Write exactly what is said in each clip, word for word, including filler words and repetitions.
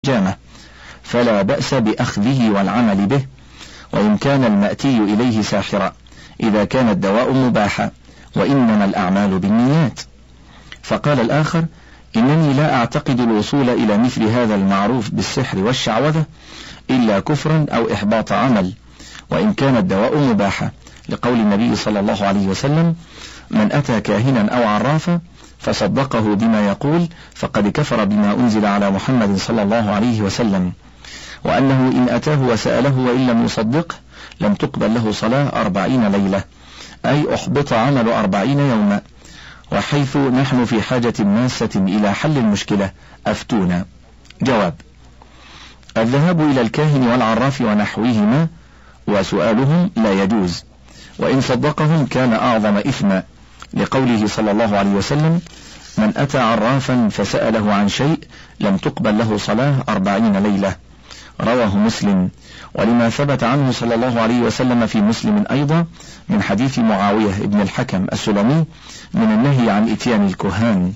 جامة، فلا بأس بأخذه والعمل به، وإن كان المأتي إليه ساحرا إذا كان الدواء مباحا، وإنما الأعمال بالنيات. فقال الآخر: إنني لا أعتقد الوصول إلى مثل هذا المعروف بالسحر والشعوذة إلا كفرا أو إحباط عمل، وإن كان الدواء مباحا، لقول النبي صلى الله عليه وسلم: من أتى كاهنا أو عرافا فصدقه بما يقول فقد كفر بما أنزل على محمد صلى الله عليه وسلم، وأنه إن أتاه وسأله وإن لم يصدقه لم تقبل له صلاة أربعين ليلة، أي أحبط عمل أربعين يوما. وحيث نحن في حاجة ماسة إلى حل المشكلة أفتونا. جواب: الذهاب إلى الكاهن والعراف ونحوهما وسؤالهم لا يجوز، وإن صدقهم كان أعظم إثما، لقوله صلى الله عليه وسلم: من أتى عرافا فسأله عن شيء لم تقبل له صلاة أربعين ليلة، رواه مسلم. ولما ثبت عنه صلى الله عليه وسلم في مسلم أيضا من حديث معاوية بن الحكم السلمي من النهي عن إتيان الكهان.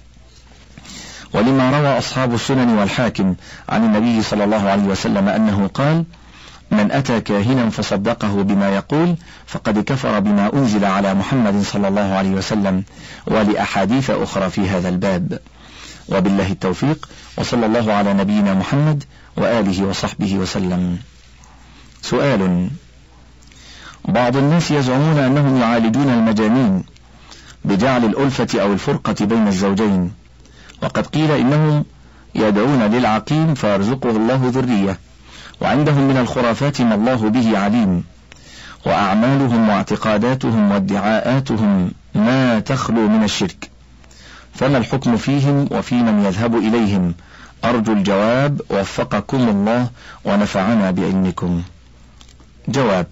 ولما روى أصحاب السنن والحاكم عن النبي صلى الله عليه وسلم أنه قال: من أتى كاهنا فصدقه بما يقول فقد كفر بما أنزل على محمد صلى الله عليه وسلم، ولأحاديث أخرى في هذا الباب. وبالله التوفيق، وصلى الله على نبينا محمد وآله وصحبه وسلم. سؤال: بعض الناس يزعمون أنهم يعالجون المجانين بجعل الألفة أو الفرقة بين الزوجين، وقد قيل إنهم يدعون للعقيم فيرزقه الله ذرية، وعندهم من الخرافات ما الله به عليم، وأعمالهم واعتقاداتهم وادعاءاتهم ما تخلو من الشرك، فما الحكم فيهم وفي من يذهب إليهم؟ أرجو الجواب، وفقكم الله ونفعنا بعلمكم. جواب: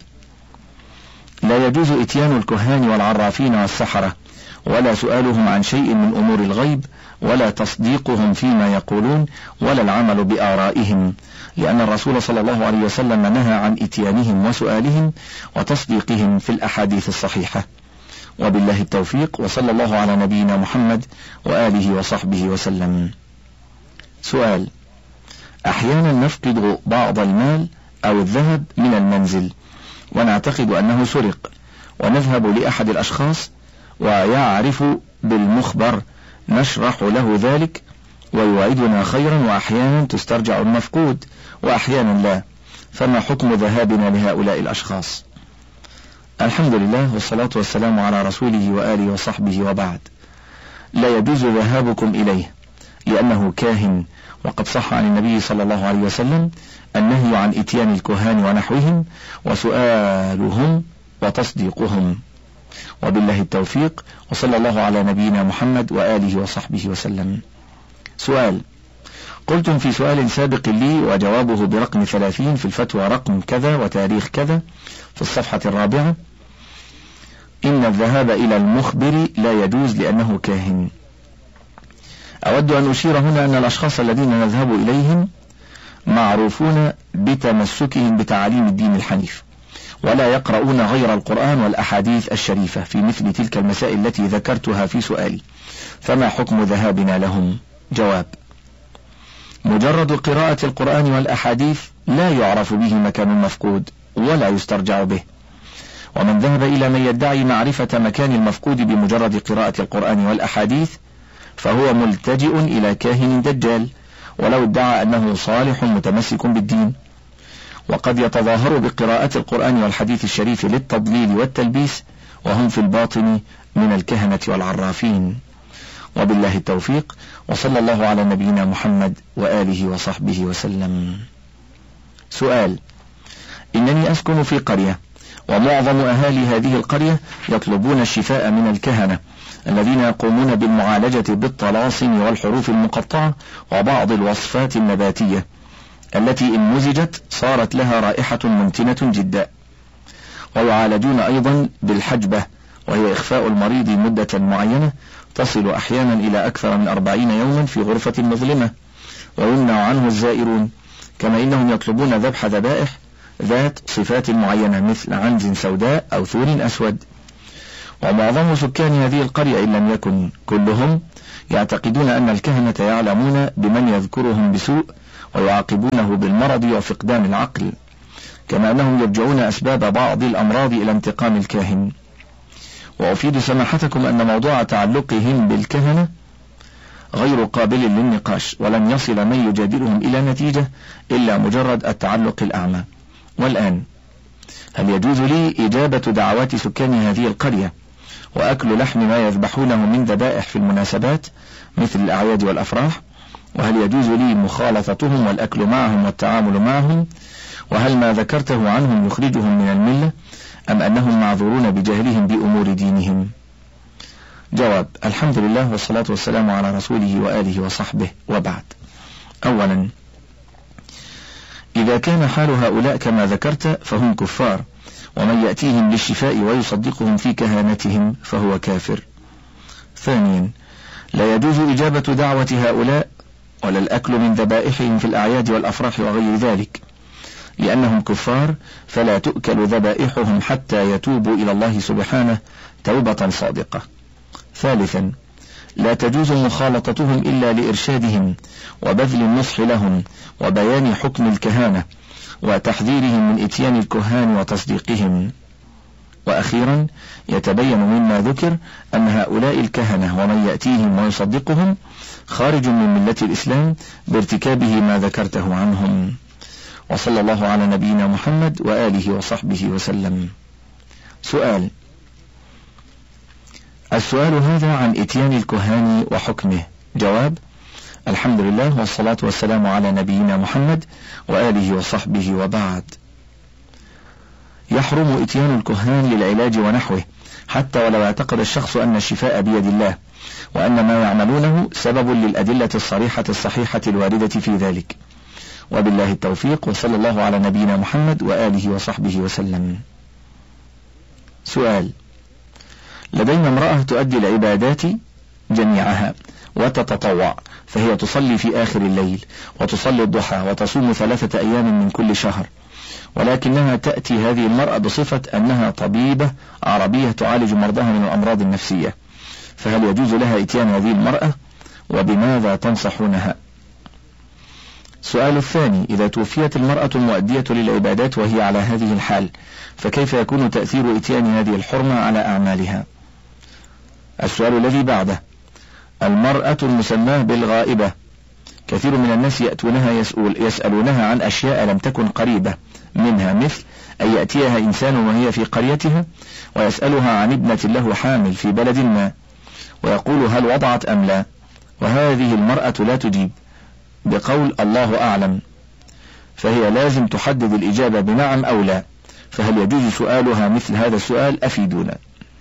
لا يجوز إتيان الكهان والعرافين والسحرة، ولا سؤالهم عن شيء من أمور الغيب، ولا تصديقهم فيما يقولون، ولا العمل بآرائهم، لأن الرسول صلى الله عليه وسلم نهى عن إتيانهم وسؤالهم وتصديقهم في الأحاديث الصحيحة. وبالله التوفيق، وصلى الله على نبينا محمد وآله وصحبه وسلم. سؤال: أحيانا نفقد بعض المال أو الذهب من المنزل ونعتقد أنه سرق، ونذهب لأحد الأشخاص ويعرف بالمخبر، نشرح له ذلك ويوعدنا خيرا، وأحيانا تسترجع المفقود وأحيانا لا، فما حكم ذهابنا لهؤلاء الأشخاص؟ الحمد لله، والصلاة والسلام على رسوله وآله وصحبه، وبعد. لا يجوز ذهابكم إليه لأنه كاهن، وقد صح عن النبي صلى الله عليه وسلم النهي عن إتيان الكهان ونحوهم وسؤالهم وتصديقهم. وبالله التوفيق، وصلى الله على نبينا محمد وآله وصحبه وسلم. سؤال: قلتم في سؤال سابق لي وجوابه برقم ثلاثين في الفتوى رقم كذا وتاريخ كذا في الصفحة الرابعة إن الذهاب إلى المخبر لا يجوز لأنه كاهن. أود أن أشير هنا أن الأشخاص الذين نذهب إليهم معروفون بتمسكهم بتعاليم الدين الحنيف، ولا يقرؤون غير القرآن والأحاديث الشريفة في مثل تلك المسائل التي ذكرتها في سؤالي، فما حكم ذهابنا لهم؟ جواب: مجرد قراءة القرآن والأحاديث لا يعرف به مكان المفقود ولا يسترجع به، ومن ذهب إلى من يدعي معرفة مكان المفقود بمجرد قراءة القرآن والأحاديث فهو ملتجئ إلى كاهن دجال، ولو ادعى أنه صالح متمسك بالدين، وقد يتظاهر بقراءة القرآن والحديث الشريف للتضليل والتلبيس، وهم في الباطن من الكهنة والعرافين. وبالله التوفيق، وصلى الله على نبينا محمد وآله وصحبه وسلم. سؤال: إنني أسكن في قرية، ومعظم أهالي هذه القرية يطلبون الشفاء من الكهنة الذين يقومون بالمعالجة بالطلاسم والحروف المقطعة وبعض الوصفات النباتية التي إن مزجت صارت لها رائحة منتنة جدا، ويعالجون أيضا بالحجبة، وهي إخفاء المريض مدة معينة تصل أحيانا إلى أكثر من أربعين يوما في غرفة مظلمة، ويمنع عنه الزائرون، كما إنهم يطلبون ذبح ذبائح ذات صفات معينة مثل عنز سوداء أو ثور أسود. ومعظم سكان هذه القرية إن لم يكن كلهم يعتقدون أن الكهنة يعلمون بمن يذكرهم بسوء ويعاقبونه بالمرض وفقدان العقل، كما أنهم يرجعون أسباب بعض الأمراض إلى انتقام الكاهن. وأفيد سماحتكم أن موضوع تعلقهم بالكهنة غير قابل للنقاش، ولن يصل من يجادلهم إلى نتيجة إلا مجرد التعلق الأعمى. والآن، هل يجوز لي إجابة دعوات سكان هذه القرية وأكل لحم ما يذبحونه من ذبائح في المناسبات مثل الأعياد والأفراح؟ وهل يجوز لي مخالطتهم والأكل معهم والتعامل معهم؟ وهل ما ذكرته عنهم يخرجهم من الملة، أم أنهم معذورون بجهلهم بأمور دينهم؟ جواب: الحمد لله والصلاة والسلام على رسوله وآله وصحبه، وبعد. أولا، إذا كان حال هؤلاء كما ذكرت فهم كفار، ومن يأتيهم للشفاء ويصدقهم في كهانتهم فهو كافر. ثانيا، لا يجوز إجابة دعوة هؤلاء ولا الأكل من ذبائحهم في الأعياد والأفراح وغير ذلك، لأنهم كفار، فلا تؤكل ذبائحهم حتى يتوبوا إلى الله سبحانه توبة صادقة. ثالثا، لا تجوز مخالطتهم إلا لإرشادهم وبذل النصح لهم وبيان حكم الكهانة وتحذيرهم من إتيان الكهان وتصديقهم. وأخيرا، يتبين مما ذكر أن هؤلاء الكهنة ومن يأتيهم ويصدقهم خارج من ملة الإسلام بارتكابه ما ذكرته عنهم. وصلى الله على نبينا محمد وآله وصحبه وسلم. سؤال: السؤال هذا عن إتيان الكهان وحكمه. جواب: الحمد لله والصلاة والسلام على نبينا محمد وآله وصحبه، وبعد. يحرم إتيان الكهان للعلاج ونحوه، حتى ولو اعتقد الشخص أن الشفاء بيد الله، وأن ما يعملونه سبب للأدلة الصريحة الصحيحة الواردة في ذلك. وبالله التوفيق، وصلى الله على نبينا محمد وآله وصحبه وسلم. سؤال: لدينا امرأة تؤدي العبادات جميعها وتتطوع، فهي تصلي في آخر الليل وتصلي الضحى وتصوم ثلاثة أيام من كل شهر، ولكنها تأتي هذه المرأة بصفة أنها طبيبة عربية تعالج مرضاها من الأمراض النفسية، فهل يجوز لها إتيان هذه المرأة؟ وبماذا تنصحونها؟ السؤال الثاني: إذا توفيت المرأة المؤدية للعبادات وهي على هذه الحال، فكيف يكون تأثير إتيان هذه الحرمة على أعمالها؟ السؤال الذي بعده: المرأة المسماة بالغائبة، كثير من الناس يأتونها يسأل يسألونها عن أشياء لم تكن قريبة منها، مثل أن يأتيها إنسان وهي في قريتها ويسألها عن ابنة له حامل في بلد ما، ويقول هل وضعت أم لا، وهذه المرأة لا تجيب بقول الله أعلم، فهي لازم تحدد الإجابة بنعم أو لا، فهل يجوز سؤالها مثل هذا السؤال؟ أفيدونا.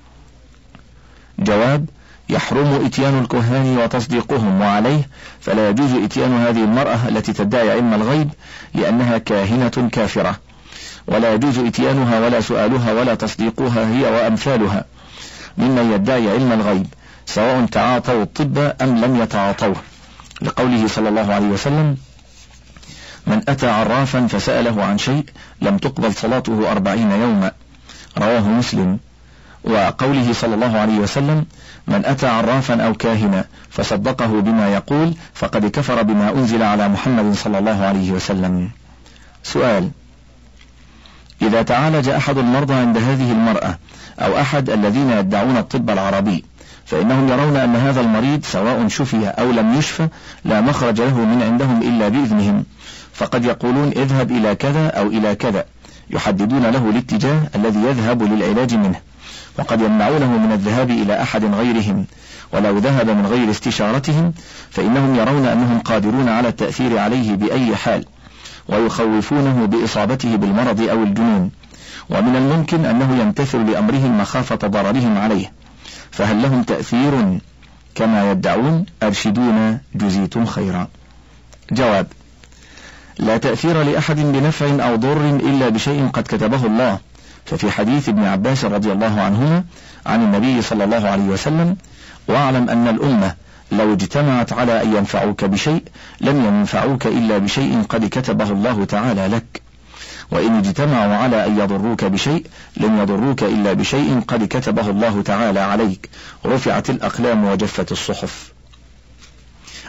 جواب: يحرم إتيان الكهان وتصديقهم، وعليه فلا يجوز إتيان هذه المرأة التي تدعي علم الغيب، لأنها كاهنة كافرة، ولا يجوز إتيانها ولا سؤالها ولا تصديقها هي وأمثالها ممن يدعي علم الغيب، سواء تعاطوا الطب أم لم يتعاطوه، لقوله صلى الله عليه وسلم: من أتى عرافا فسأله عن شيء لم تقبل صلاته أربعين يوما، رواه مسلم. وقوله صلى الله عليه وسلم: من أتى عرافا أو كاهنا فصدقه بما يقول فقد كفر بما أنزل على محمد صلى الله عليه وسلم. سؤال: إذا تعالج أحد المرضى عند هذه المرأة أو أحد الذين يدعون الطب العربي، فإنهم يرون أن هذا المريض سواء شفي أو لم يشفى لا مخرج له من عندهم إلا بإذنهم، فقد يقولون اذهب إلى كذا أو إلى كذا، يحددون له الاتجاه الذي يذهب للعلاج منه، وقد يمنعونه من الذهاب إلى أحد غيرهم، ولو ذهب من غير استشارتهم فإنهم يرون أنهم قادرون على التأثير عليه بأي حال، ويخوفونه بإصابته بالمرض أو الجنون، ومن الممكن أنه يمتثل لأمرهم مخافة ضررهم عليه، فهل لهم تأثير كما يدعون؟ أرشدونا جزيتم خيرا. جواب: لا تأثير لأحد بنفع أو ضر إلا بشيء قد كتبه الله، ففي حديث ابن عباس رضي الله عنهما عن النبي صلى الله عليه وسلم: واعلم أن الأمة لو اجتمعت على أن ينفعوك بشيء لم ينفعوك إلا بشيء قد كتبه الله تعالى لك، وإن اجتمعوا على أن يضروك بشيء لن يضروك إلا بشيء قد كتبه الله تعالى عليك، رفعت الأقلام وجفت الصحف.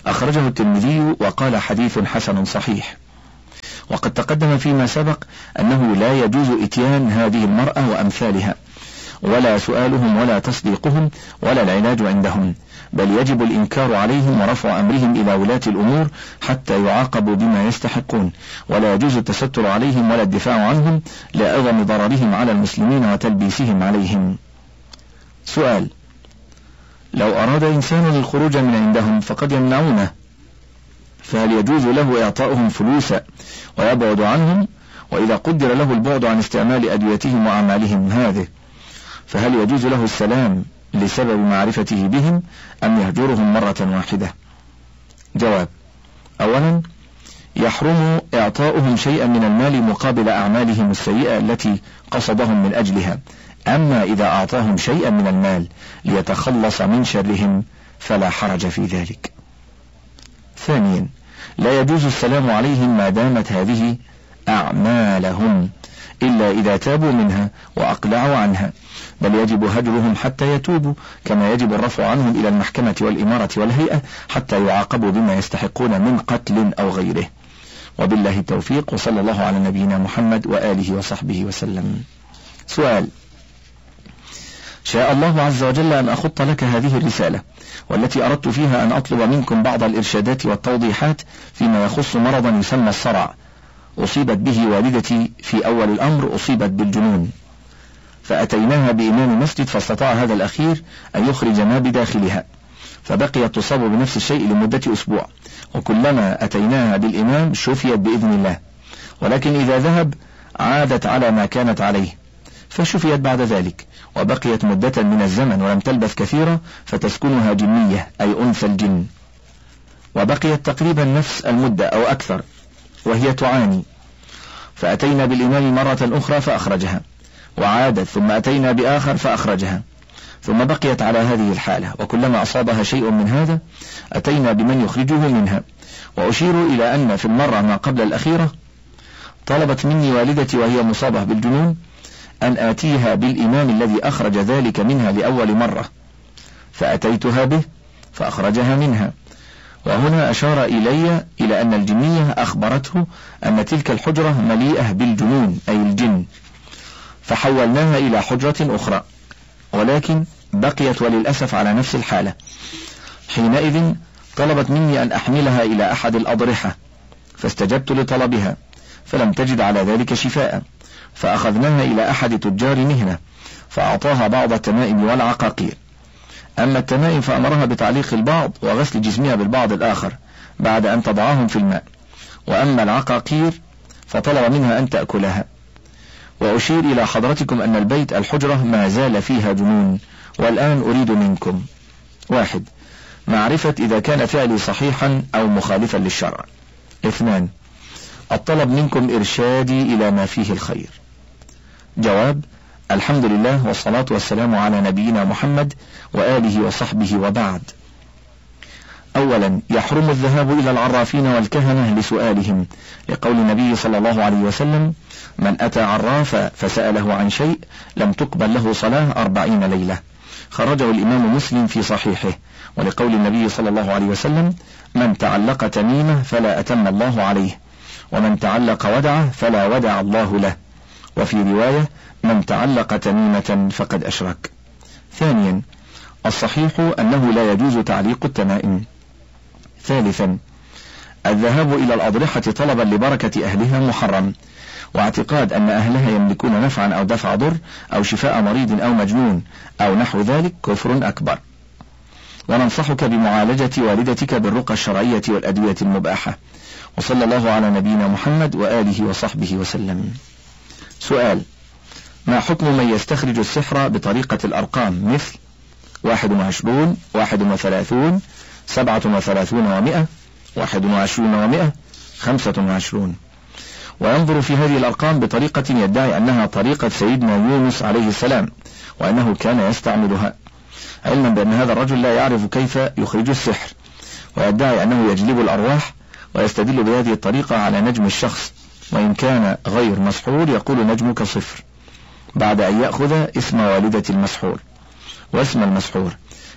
أخرجه الترمذي وقال حديث حسن صحيح. وقد تقدم فيما سبق أنه لا يجوز إتيان هذه المرأة وأمثالها، ولا سؤالهم ولا تصديقهم ولا العلاج عندهم، بل يجب الإنكار عليهم ورفع أمرهم إلى ولاة الأمور حتى يعاقبوا بما يستحقون، ولا يجوز التستر عليهم ولا الدفاع عنهم لعظم ضررهم على المسلمين وتلبيسهم عليهم. سؤال: لو أراد إنسان الخروج من عندهم فقد يمنعونه، فهل يجوز له إعطاؤهم فلوسا ويبعد عنهم؟ وإذا قدر له البعد عن استعمال أدويتهم وأعمالهم هذه، فهل يجوز له السلام لسبب معرفته بهم أم يهجرهم مرة واحدة؟ جواب: أولا، يحرم إعطاؤهم شيئا من المال مقابل أعمالهم السيئة التي قصدهم من أجلها، أما إذا أعطاهم شيئا من المال ليتخلص من شرهم فلا حرج في ذلك. ثانيا، لا يجوز السلام عليهم ما دامت هذه أعمالهم إلا إذا تابوا منها وأقلعوا عنها، بل يجب هجرهم حتى يتوبوا، كما يجب الرفع عنهم إلى المحكمة والإمارة والهيئة حتى يعاقبوا بما يستحقون من قتل أو غيره. وبالله التوفيق، وصلى الله على نبينا محمد وآله وصحبه وسلم. سؤال: شاء الله عز وجل أن أخط لك هذه الرسالة، والتي أردت فيها أن أطلب منكم بعض الإرشادات والتوضيحات فيما يخص مرضا يسمى الصرع، أصيبت به والدتي في أول الأمر، أصيبت بالجنون، فأتيناها بإمام مسجد فاستطاع هذا الأخير أن يخرج ما بداخلها، فبقيت تصاب بنفس الشيء لمدة أسبوع، وكلما أتيناها بالإمام شفيت بإذن الله، ولكن إذا ذهب عادت على ما كانت عليه، فشفيت بعد ذلك، وبقيت مدة من الزمن ولم تلبث كثيرا فتسكنها جنية أي أنثى الجن، وبقيت تقريبا نفس المدة أو أكثر وهي تعاني، فأتينا بالإمام مرة أخرى فأخرجها، وعادت، ثم أتينا بآخر فأخرجها، ثم بقيت على هذه الحالة، وكلما أصابها شيء من هذا أتينا بمن يخرجه منها. وأشير إلى أن في المرة ما قبل الأخيرة طلبت مني والدتي وهي مصابة بالجنون أن آتيها بالإمام الذي أخرج ذلك منها لأول مرة، فأتيتها به فأخرجها منها. وهنا أشار إلي إلى أن الجنية أخبرته أن تلك الحجرة مليئة بالجنون أي الجن، فحولناها إلى حجرة أخرى، ولكن بقيت وللأسف على نفس الحالة. حينئذ طلبت مني أن أحملها إلى أحد الأضرحة، فاستجبت لطلبها، فلم تجد على ذلك شفاء، فأخذناها إلى أحد تجار مهنة فأعطاها بعض التمائم والعقاقير. أما التمائم فأمرها بتعليق البعض وغسل جسمها بالبعض الآخر بعد أن تضعهم في الماء، وأما العقاقير فطلب منها أن تأكلها. وأشير إلى حضرتكم أن البيت الحجرة ما زال فيها جنون، والآن أريد منكم: واحد، معرفة إذا كان فعلي صحيحا أو مخالفا للشرع. اثنان، الطلب منكم إرشادي إلى ما فيه الخير. جواب: الحمد لله والصلاة والسلام على نبينا محمد وآله وصحبه، وبعد. أولا، يحرم الذهاب إلى العرافين والكهنة لسؤالهم، لقول النبي صلى الله عليه وسلم: من أتى عرافا فسأله عن شيء لم تقبل له صلاة أربعين ليلة، خرجه الإمام مسلم في صحيحه. ولقول النبي صلى الله عليه وسلم: من تعلق تميمة فلا أتم الله عليه، ومن تعلق ودعة فلا ودع الله له. وفي رواية: من تعلق تميمة فقد أشرك. ثانيا، الصحيح أنه لا يجوز تعليق التمائم. ثالثا، الذهاب إلى الأضرحة طلبا لبركة أهلها محرم، واعتقاد أن أهلها يملكون نفعا أو دفع ضر أو شفاء مريض أو مجنون أو نحو ذلك كفر أكبر. وننصحك بمعالجة والدتك بالرقى الشرعية والأدوية المباحة. وصلى الله على نبينا محمد وآله وصحبه وسلم. سؤال: ما حكم من يستخرج السحر بطريقة الأرقام مثل واحد وعشرون، واحد وثلاثون، سبعة وثلاثون ومئة، واحد وعشرون ومئة، خمسة وعشرون، وينظر في هذه الأرقام بطريقة يدعي أنها طريقة سيدنا يونس عليه السلام وأنه كان يستعملها، علما بأن هذا الرجل لا يعرف كيف يخرج السحر، ويدعي أنه يجلب الأرواح، ويستدل بهذه الطريقة على نجم الشخص، وإن كان غير مسحور يقول نجمك صفر بعد أن يأخذ اسم والدة المسحور واسم المسحور،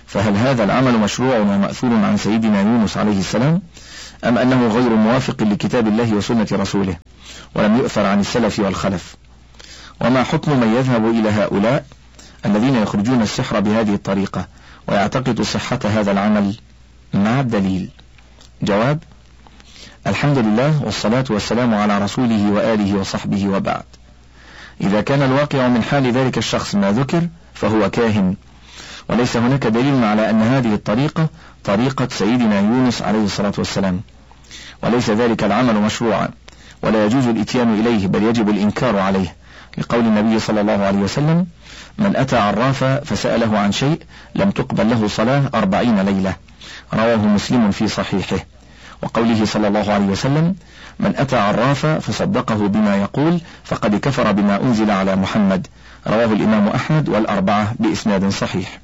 فهل هذا العمل مشروع ومأثور عن سيدنا يونس عليه السلام، أم أنه غير موافق لكتاب الله وسنة رسوله ولم يؤثر عن السلف والخلف؟ وما حكم من يذهب إلى هؤلاء الذين يخرجون السحر بهذه الطريقة ويعتقد صحة هذا العمل مع الدليل؟ جواب: الحمد لله والصلاة والسلام على رسوله وآله وصحبه، وبعد. إذا كان الواقع من حال ذلك الشخص ما ذكر فهو كاهن، وليس هناك دليل على أن هذه الطريقة طريقة سيدنا يونس عليه الصلاة والسلام، وليس ذلك العمل مشروعا ولا يجوز الإتيان إليه، بل يجب الإنكار عليه، لقول النبي صلى الله عليه وسلم: من أتى عرافا فسأله عن شيء لم تقبل له صلاة أربعين ليلة، رواه مسلم في صحيحه. وقوله صلى الله عليه وسلم: من أتى عرافا فصدقه بما يقول فقد كفر بما أنزل على محمد، رواه الإمام أحمد والأربعة بإسناد صحيح.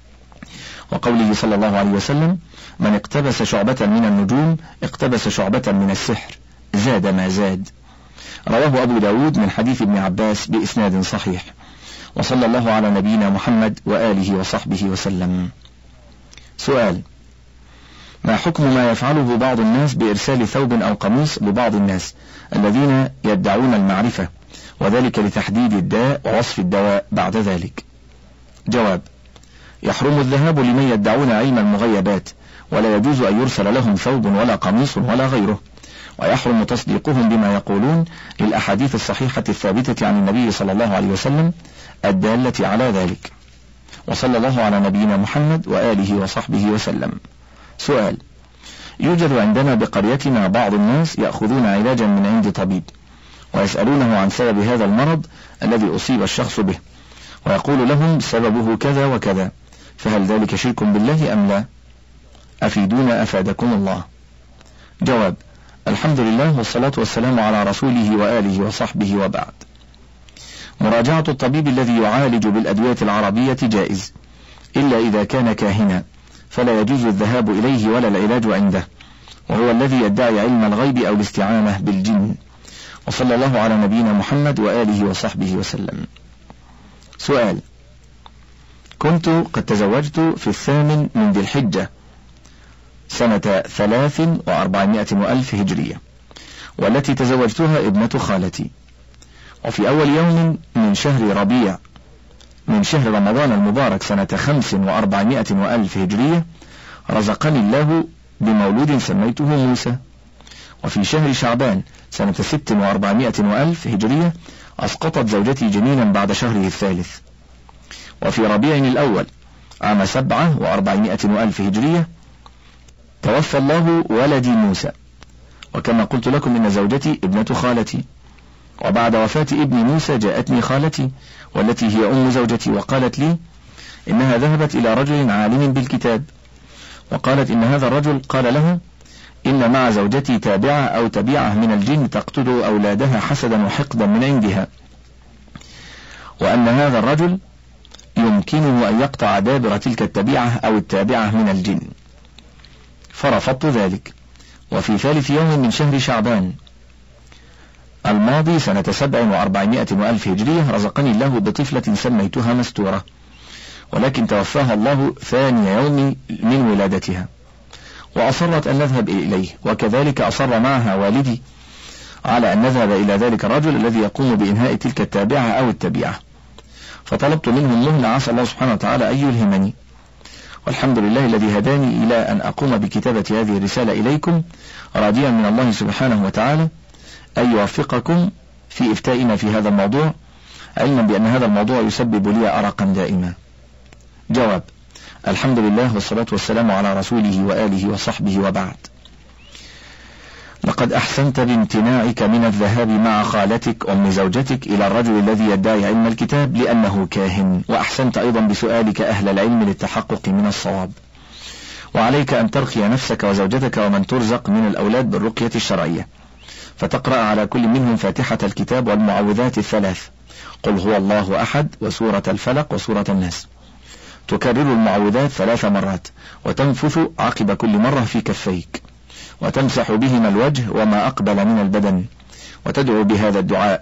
وقوله صلى الله عليه وسلم: من اقتبس شعبة من النجوم اقتبس شعبة من السحر، زاد ما زاد، رواه أبو داود من حديث ابن عباس بإسناد صحيح. وصلى الله على نبينا محمد وآله وصحبه وسلم. سؤال: ما حكم ما يفعله بعض الناس بإرسال ثوب أو قميص لبعض الناس الذين يدعون المعرفة، وذلك لتحديد الداء ووصف الدواء بعد ذلك؟ جواب: يحرم الذهاب لمن يدعون علم المغيبات، ولا يجوز أن يرسل لهم ثوب ولا قميص ولا غيره، ويحرم تصديقهم بما يقولون للأحاديث الصحيحة الثابتة عن النبي صلى الله عليه وسلم الدالة على ذلك. وصلى الله على نبينا محمد وآله وصحبه وسلم. سؤال: يوجد عندنا بقريتنا بعض الناس يأخذون علاجا من عند طبيب ويسألونه عن سبب هذا المرض الذي أصيب الشخص به، ويقول لهم سببه كذا وكذا، فهل ذلك شرك بالله أم لا؟ أفيدونا أفادكم الله. جواب: الحمد لله والصلاة والسلام على رسوله وآله وصحبه، وبعد. مراجعة الطبيب الذي يعالج بالأدوية العربية جائز، إلا إذا كان كاهنا فلا يجوز الذهاب إليه ولا العلاج عنده، وهو الذي يدعي علم الغيب أو الاستعانة بالجن. وصلى الله على نبينا محمد وآله وصحبه وسلم. سؤال: كنت قد تزوجت في الثامن من ذي الحجة سنة ثلاث وأربعمائة وألف هجرية، والتي تزوجتها ابنة خالتي، وفي أول يوم من شهر ربيع من شهر رمضان المبارك سنة خمس وأربعمائة وألف هجرية رزقني الله بمولود سميته موسى. وفي شهر شعبان سنة ست وأربعمائة وألف هجرية أسقطت زوجتي جنينا بعد شهره الثالث. وفي ربيع الأول عام سبعة وأربعمائة وألف هجرية توفى الله ولدي موسى. وكما قلت لكم إن زوجتي ابنة خالتي، وبعد وفاة ابن موسى جاءتني خالتي والتي هي أم زوجتي وقالت لي إنها ذهبت إلى رجل عالم بالكتاب، وقالت إن هذا الرجل قال لها إن مع زوجتي تابعة أو تبيعة من الجن تقتل أولادها حسدا وحقدا من عندها، وأن هذا الرجل يمكنه أن يقطع دابر تلك التبيعة أو التابعة من الجن، فرفضت ذلك. وفي ثالث يوم من شهر شعبان الماضي سنة سبع وأربعمائة وألف هجرية رزقني الله بطفلة سميتها مستورة، ولكن توفاها الله ثاني يوم من ولادتها، وأصرت أن نذهب إليه، وكذلك أصر معها والدي على أن نذهب إلى ذلك الرجل الذي يقوم بإنهاء تلك التابعة أو التبيعة، فطلبت منهم مهلة عسى الله سبحانه وتعالى أن يلهمني، والحمد لله الذي هداني إلى أن أقوم بكتابة هذه الرسالة إليكم، راجيا من الله سبحانه وتعالى أن يوفقكم في إفتائنا في هذا الموضوع، علما بأن هذا الموضوع يسبب لي أرقا دائما. جواب: الحمد لله والصلاة والسلام على رسوله وآله وصحبه، وبعد. لقد أحسنت بامتناعك من الذهاب مع خالتك أم زوجتك إلى الرجل الذي يدعي علم الكتاب لأنه كاهن، وأحسنت أيضا بسؤالك أهل العلم للتحقق من الصواب. وعليك أن ترقي نفسك وزوجتك ومن ترزق من الأولاد بالرقية الشرعية، فتقرأ على كل منهم فاتحة الكتاب والمعوذات الثلاث، قل هو الله أحد وسورة الفلق وسورة الناس، تكرر المعوذات ثلاث مرات، وتنفث عقب كل مرة في كفيك، وتمسح بهما الوجه وما أقبل من البدن، وتدعو بهذا الدعاء: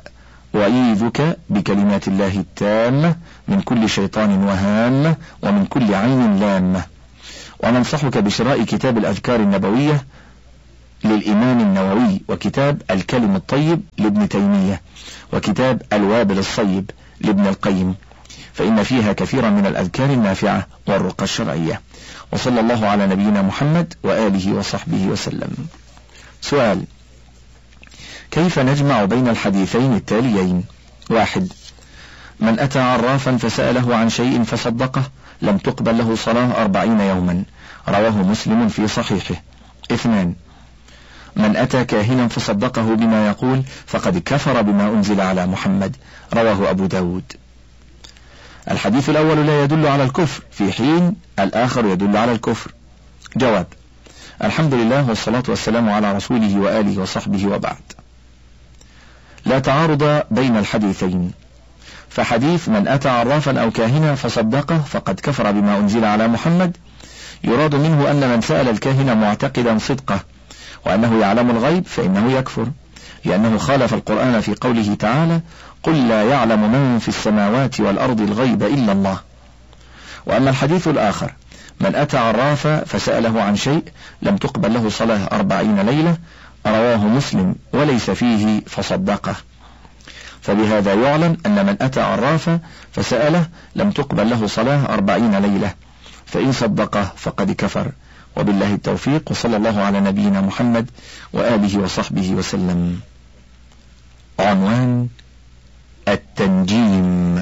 أعيذك بكلمات الله التامة من كل شيطان وهامة ومن كل عين لامة. وننصحك بشراء كتاب الأذكار النبوية للإمام النووي، وكتاب الكلم الطيب لابن تيمية، وكتاب الوابل الصيب لابن القيم، فإن فيها كثيرا من الأذكار النافعة والرقى الشرعية. وصلى الله على نبينا محمد وآله وصحبه وسلم. سؤال: كيف نجمع بين الحديثين التاليين؟ واحد: من أتى عرافا فسأله عن شيء فصدقه لم تقبل له صلاة أربعين يوما، رواه مسلم في صحيحه. اثنان: من أتى كاهنا فصدقه بما يقول فقد كفر بما أنزل على محمد، رواه أبو داود. الحديث الأول لا يدل على الكفر في حين الآخر يدل على الكفر. جواب: الحمد لله والصلاة والسلام على رسوله وآله وصحبه وبعد. لا تعارض بين الحديثين، فحديث من أتى عرافا أو كاهنا فصدقه فقد كفر بما أنزل على محمد يراد منه أن من سأل الكاهن معتقدا صدقه وأنه يعلم الغيب فإنه يكفر، لأنه خالف القرآن في قوله تعالى: قل لا يعلم من في السماوات والأرض الغيب إلا الله. وأما الحديث الآخر: من أتى عرافا فسأله عن شيء لم تقبل له صلاة أربعين ليلة، رواه مسلم وليس فيه فصدقه. فبهذا يعلم أن من أتى عرافا فسأله لم تقبل له صلاة أربعين ليلة، فإن صدقه فقد كفر. وبالله التوفيق، وصلى الله على نبينا محمد وآله وصحبه وسلم. عنوان: التنجيم.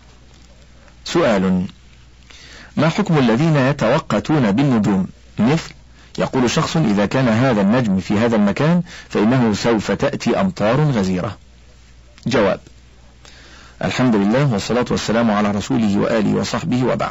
سؤال: ما حكم الذين يتوقتون بالنجوم؟ مثل يقول شخص: إذا كان هذا النجم في هذا المكان فإنه سوف تأتي أمطار غزيرة. جواب: الحمد لله والصلاة والسلام على رسوله وآله وصحبه وبعد.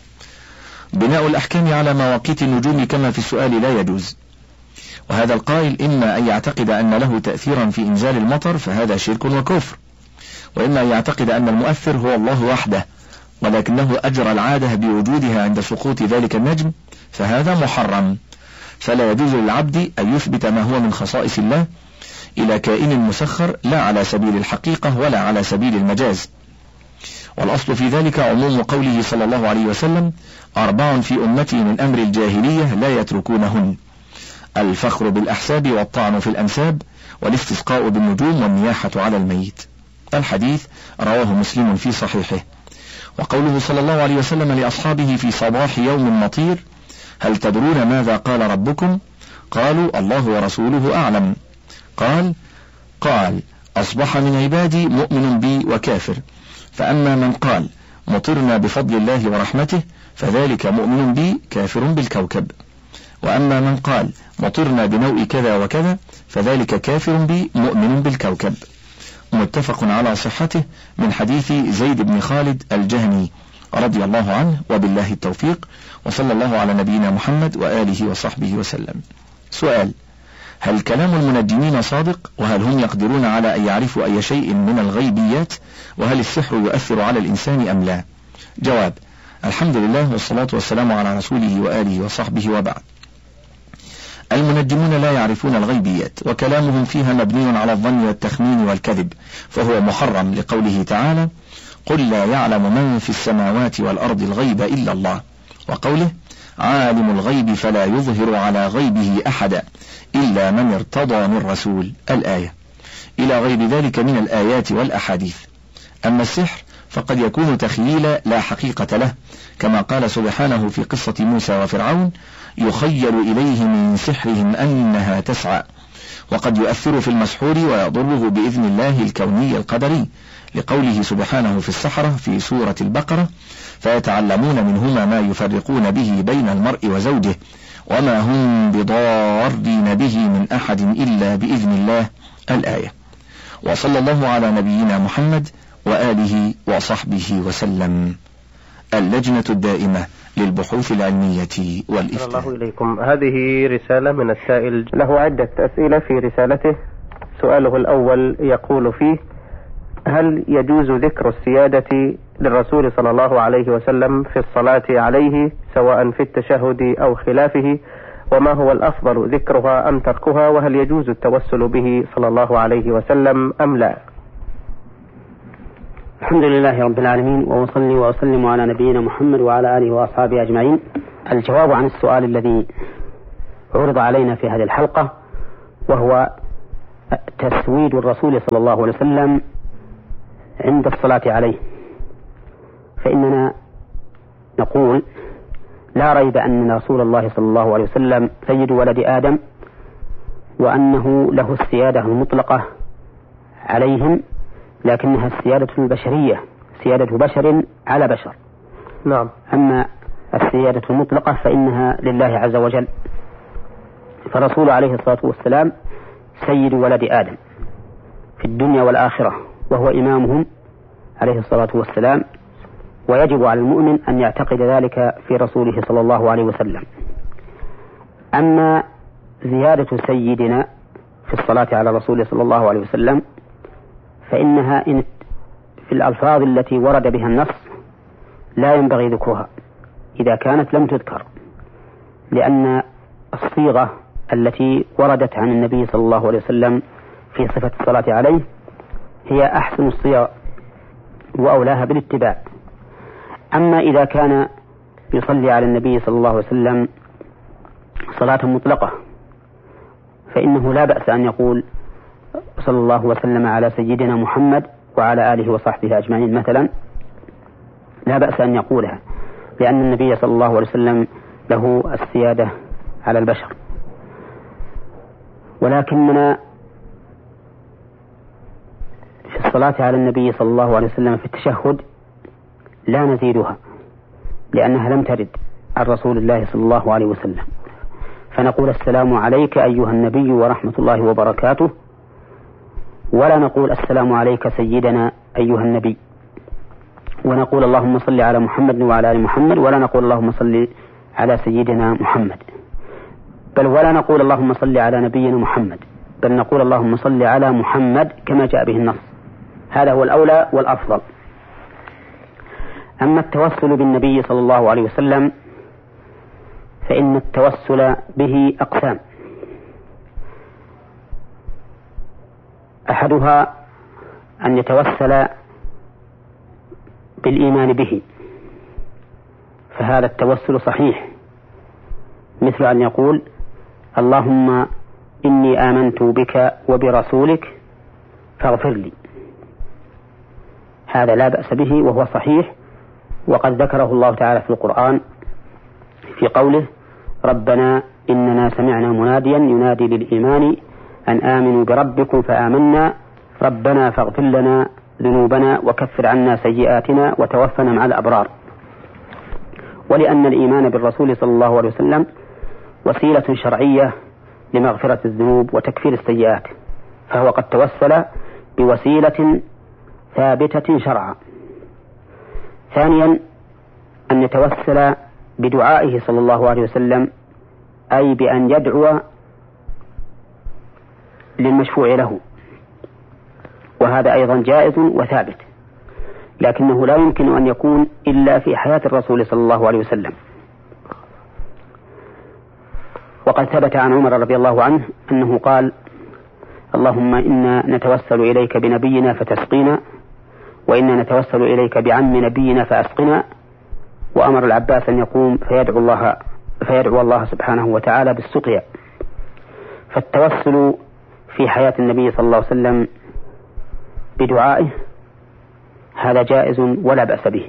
بناء الأحكام على مواقيت النجوم كما في السؤال لا يجوز، وهذا القائل إما أن يعتقد أن له تأثيرا في إنزال المطر فهذا شرك وكفر، وإما أن يعتقد أن المؤثر هو الله وحده ولكنه أجرى العادة بوجودها عند سقوط ذلك النجم فهذا محرم. فلا يجوز للعبد أن يثبت ما هو من خصائص الله إلى كائن مسخر لا على سبيل الحقيقة ولا على سبيل المجاز. والأصل في ذلك عموم قوله صلى الله عليه وسلم: أربع في أمتي من أمر الجاهلية لا يتركونهن: الفخر بالأحساب والطعن في الأنساب والاستسقاء بالنجوم والنياحة على الميت. الحديث رواه مسلم في صحيحه. وقوله صلى الله عليه وسلم لأصحابه في صباح يوم مطير: هل تدرون ماذا قال ربكم؟ قالوا: الله ورسوله أعلم. قال قال أصبح من عبادي مؤمن بي وكافر، فأما من قال مطرنا بفضل الله ورحمته فذلك مؤمن بي كافر بالكوكب، وأما من قال مطرنا بنوء كذا وكذا فذلك كافر بي مؤمن بالكوكب. متفق على صحته من حديث زيد بن خالد الجهني رضي الله عنه. وبالله التوفيق، وصلى الله على نبينا محمد وآله وصحبه وسلم. سؤال: هل كلام المنجمين صادق؟ وهل هم يقدرون على أن يعرفوا أي شيء من الغيبيات؟ وهل السحر يؤثر على الإنسان أم لا؟ جواب: الحمد لله والصلاة والسلام على رسوله وآله وصحبه وبعد. المنجمون لا يعرفون الغيبيات، وكلامهم فيها مبني على الظن والتخمين والكذب، فهو محرم لقوله تعالى: قل لا يعلم من في السماوات والأرض الغيب إلا الله، وقوله: عالم الغيب فلا يظهر على غيبه أحدا إلا من ارتضى من رسول، الآية، إلى غير ذلك من الآيات والأحاديث. أما السحر فقد يكون تخييلا لا حقيقة له، كما قال سبحانه في قصة موسى وفرعون: يخيل إليه من سحرهم أنها تسعى. وقد يؤثر في المسحور ويضره بإذن الله الكوني القدري، لقوله سبحانه في السحرة في سورة البقرة: فيتعلمون منهما ما يفرقون به بين المرء وزوجه وما هم بضارين به من أحد إلا بإذن الله، الآية. وصلى الله على نبينا محمد وآله وصحبه وسلم. اللجنة الدائمة للبحوث العلمية والإفتاء. الله إليكم. هذه رسالة من السائل، له عدة أسئلة في رسالته. سؤاله الأول يقول فيه: هل يجوز ذكر السيادة للرسول صلى الله عليه وسلم في الصلاة عليه سواء في التشهد أو خلافه؟ وما هو الأفضل، ذكرها أم تركها؟ وهل يجوز التوسل به صلى الله عليه وسلم أم لا؟ الحمد لله رب العالمين، وأصلي وأسلم على نبينا محمد وعلى آله وأصحابه أجمعين. الجواب عن السؤال الذي عرض علينا في هذه الحلقة، وهو تسويد الرسول صلى الله عليه وسلم عند الصلاة عليه. فإننا نقول لا ريب أن رسول الله صلى الله عليه وسلم سيد ولد آدم، وأنه له السيادة المطلقة عليهم، لكنها السيادة البشرية، سيادة بشر على بشر. نعم. أما السيادة المطلقة فإنها لله عز وجل. فرسول عليه الصلاة والسلام سيد ولد آدم في الدنيا والآخرة، وهو إمامهم عليه الصلاة والسلام، ويجب على المؤمن أن يعتقد ذلك في رسوله صلى الله عليه وسلم. أما زيادة سيدنا في الصلاة على رسوله صلى الله عليه وسلم فإنها إن في الألفاظ التي ورد بها النص لا ينبغي ذكرها إذا كانت لم تذكر، لأن الصيغة التي وردت عن النبي صلى الله عليه وسلم في صفة الصلاة عليه هي أحسن الصيغ وأولاها بالاتباع. أما إذا كان يصلي على النبي صلى الله عليه وسلم صلاة مطلقة فإنه لا بأس أن يقول صلى الله وسلم على سيدنا محمد وعلى آله وصحبه أجمعين مثلا، لا بأس أن يقولها، لأن النبي صلى الله عليه وسلم له السيادة على البشر. ولكننا في الصلاة على النبي صلى الله عليه وسلم في التشهد لا نزيدها، لأنها لم ترد عن رسول الله صلى الله عليه وسلم، فنقول السلام عليك أيها النبي ورحمة الله وبركاته، ولا نقول السلام عليك سيدنا أيها النبي، ونقول اللهم صل على محمد وعلى آل محمد، ولا نقول اللهم صل على سيدنا محمد، بل ولا نقول اللهم صل على نبينا محمد، بل نقول اللهم صل على محمد كما جاء به النص. هذا هو الأولى والأفضل. أما التوسل بالنبي صلى الله عليه وسلم فإن التوسل به أقسام. أحدها أن يتوسل بالإيمان به، فهذا التوسل صحيح، مثل أن يقول اللهم إني آمنت بك وبرسولك فاغفر لي، هذا لا بأس به وهو صحيح، وقد ذكره الله تعالى في القرآن في قوله ربنا إننا سمعنا مناديا ينادي للإيمان أن آمنوا بربكم فآمنا ربنا فاغفر لنا ذنوبنا وكفر عنا سيئاتنا وتوفنا مع الأبرار. ولأن الإيمان بالرسول صلى الله عليه وسلم وسيلة شرعية لمغفرة الذنوب وتكفير السيئات، فهو قد توسل بوسيلة ثابتة شرعا. ثانيا أن يتوسل بدعائه صلى الله عليه وسلم، أي بأن يدعو للمشفوع له، وهذا أيضا جائز وثابت، لكنه لا يمكن أن يكون إلا في حياة الرسول صلى الله عليه وسلم. وقد ثبت عن عمر رضي الله عنه أنه قال اللهم إنا نتوسل إليك بنبينا فتسقينا، وإنا نتوسل إليك بعم نبينا فأسقنا، وأمر العباس أن يقوم فيدعو الله, فيدعو الله سبحانه وتعالى بالسقيا. فالتوسل في حياة النبي صلى الله عليه وسلم بدعائه هذا جائز ولا بأس به.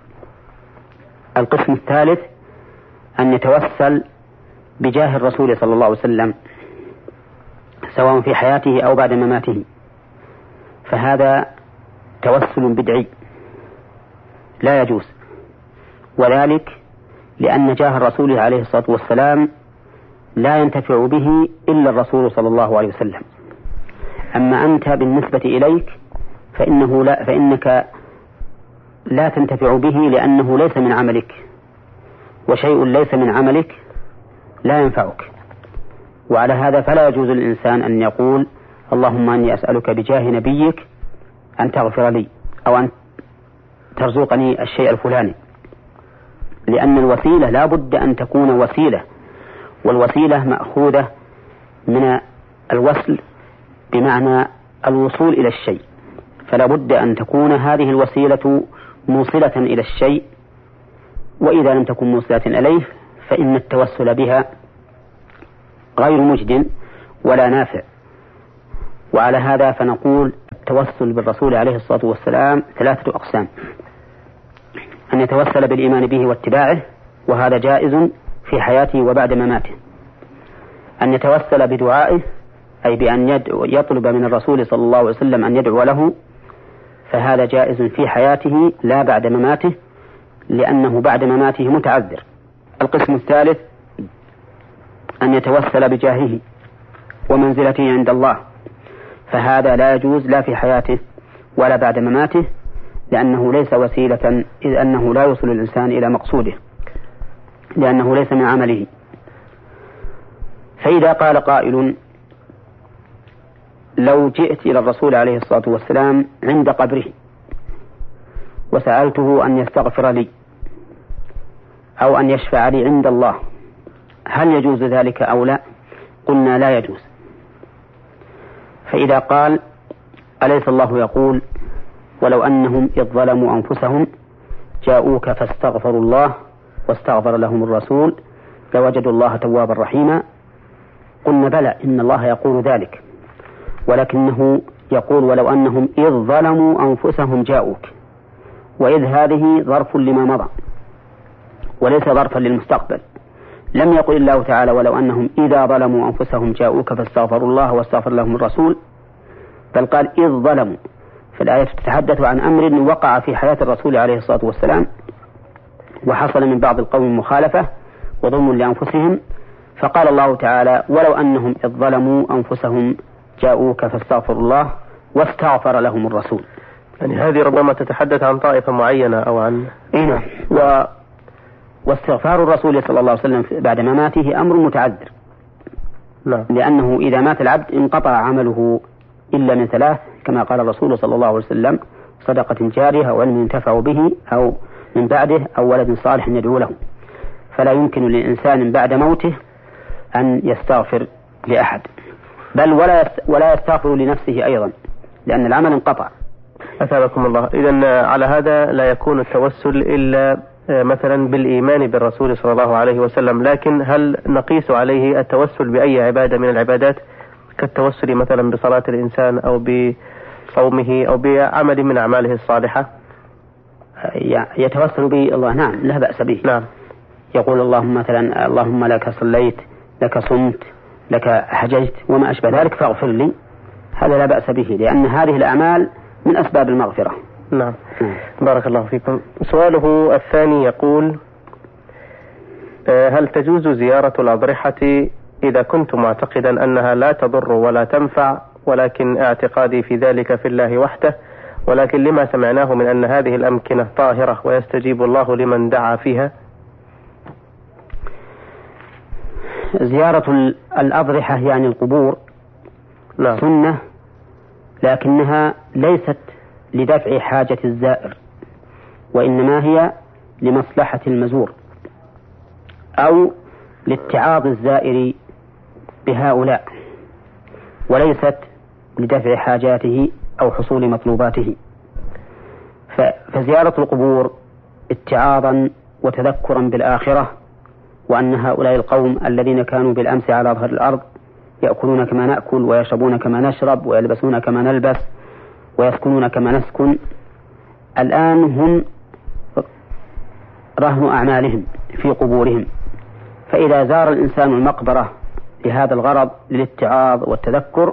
القسم الثالث أن يتوسل بجاه الرسول صلى الله عليه وسلم سواء في حياته أو بعد مماته، فهذا توسل بدعي لا يجوز، وذلك لأن جاه الرسول عليه الصلاة والسلام لا ينتفع به إلا الرسول صلى الله عليه وسلم. أما أنت بالنسبة إليك فإنه لا فإنك لا تنتفع به لأنه ليس من عملك، وشيء ليس من عملك لا ينفعك. وعلى هذا فلا يجوز للإنسان أن يقول اللهم أني أسألك بجاه نبيك أن تغفر لي أو أن ترزقني الشيء الفلاني، لأن الوسيلة لا بد أن تكون وسيلة، والوسيلة مأخوذة من الوصل بمعنى الوصول إلى الشيء، فلا بد أن تكون هذه الوسيلة موصلة إلى الشيء، وإذا لم تكن موصلة إليه فإن التوسل بها غير مجد ولا نافع. وعلى هذا فنقول التوسل بالرسول عليه الصلاة والسلام ثلاثة أقسام: أن يتوسل بالإيمان به واتباعه، وهذا جائز في حياته وبعد مماته. أن يتوسل بدعائه، أي بأن يطلب من الرسول صلى الله عليه وسلم أن يدعو له، فهذا جائز في حياته لا بعد مماته، لأنه بعد مماته متعذر. القسم الثالث أن يتوسل بجاهه ومنزلته عند الله، فهذا لا يجوز لا في حياته ولا بعد مماته، لأنه ليس وسيلة، إذ أنه لا يوصل الإنسان إلى مقصوده، لأنه ليس من عمله. فإذا قال قائل: لو جئت إلى الرسول عليه الصلاة والسلام عند قبره وسألته أن يستغفر لي أو أن يشفع لي عند الله، هل يجوز ذلك أو لا؟ قلنا لا يجوز. فإذا قال: أليس الله يقول: ولو أنهم إذ ظلموا أنفسهم جاءوك فاستغفروا الله واستغفر لهم الرسول لوجدوا الله توابا رحيما؟ قلنا بلى، إن الله يقول ذلك، ولكنه يقول: ولو أنهم إذ ظلموا أنفسهم جاءوك، وإذ هذه ظرف لما مضى وليس ظرفا للمستقبل. لم يقل الله تعالى: ولو أنهم إذا ظلموا أنفسهم جاءوك فاستغفروا الله واستغفر لهم الرسول، بل قال إذ ظلموا. فالآية تتحدث عن أمر وقع في حياة الرسول عليه الصلاة والسلام، وحصل من بعض القوم مخالفة وظلم لأنفسهم، فقال الله تعالى: ولو أنهم إذ ظلموا أنفسهم جاءوك فاستغفروا الله واستغفر لهم الرسول. يعني هذه ربما تتحدث عن طائفة معينة أو عن إيه. و... واستغفار الرسول صلى الله عليه وسلم بعد مماته أمر متعذر. لا. لأنه إذا مات العبد انقطع عمله إلا من ثلاث، كما قال الرسول صلى الله عليه وسلم: صدقة جارية أو علم ينتفع به أو من بعده أو ولد صالح يدعو له. فلا يمكن للإنسان بعد موته أن يستغفر لأحد، بل ولا ولا يستغفر لنفسه أيضا، لأن العمل انقطع. أثابكم الله. إذن على هذا لا يكون التوسل إلا مثلا بالإيمان بالرسول صلى الله عليه وسلم، لكن هل نقيس عليه التوسل بأي عبادة من العبادات، كالتوسل مثلا بصلاة الإنسان أو بصومه أو بعمل من أعماله الصالحة؟ يتوسل به الله، نعم، لا بأس به. نعم. يقول اللهم مثلا: اللهم لك صليت، لك صمت، لك حججت، وما أشبه ذلك فاغفر لي. هذا لا بأس به، لأن هذه الأعمال من أسباب المغفرة. نعم. بارك الله فيكم. سؤاله الثاني يقول: هل تجوز زيارة الأضرحة إذا كنت معتقدا أنها لا تضر ولا تنفع، ولكن اعتقادي في ذلك في الله وحده، ولكن لما سمعناه من أن هذه الأمكنة طاهرة ويستجيب الله لمن دعا فيها؟ زيارة الأضرحة يعني القبور، نعم، سنة، لكنها ليست لدفع حاجة الزائر، وإنما هي لمصلحة المزور أو لاتعاظ الزائر بهؤلاء، وليست لدفع حاجاته أو حصول مطلوباته. فزيارة القبور اتعاظا وتذكرا بالآخرة، وأن هؤلاء القوم الذين كانوا بالأمس على ظهر الأرض يأكلون كما نأكل ويشربون كما نشرب ويلبسون كما نلبس ويسكنون كما نسكن، الآن هم رهن أعمالهم في قبورهم. فإذا زار الإنسان المقبرة لهذا الغرض، للاتعاظ والتذكر،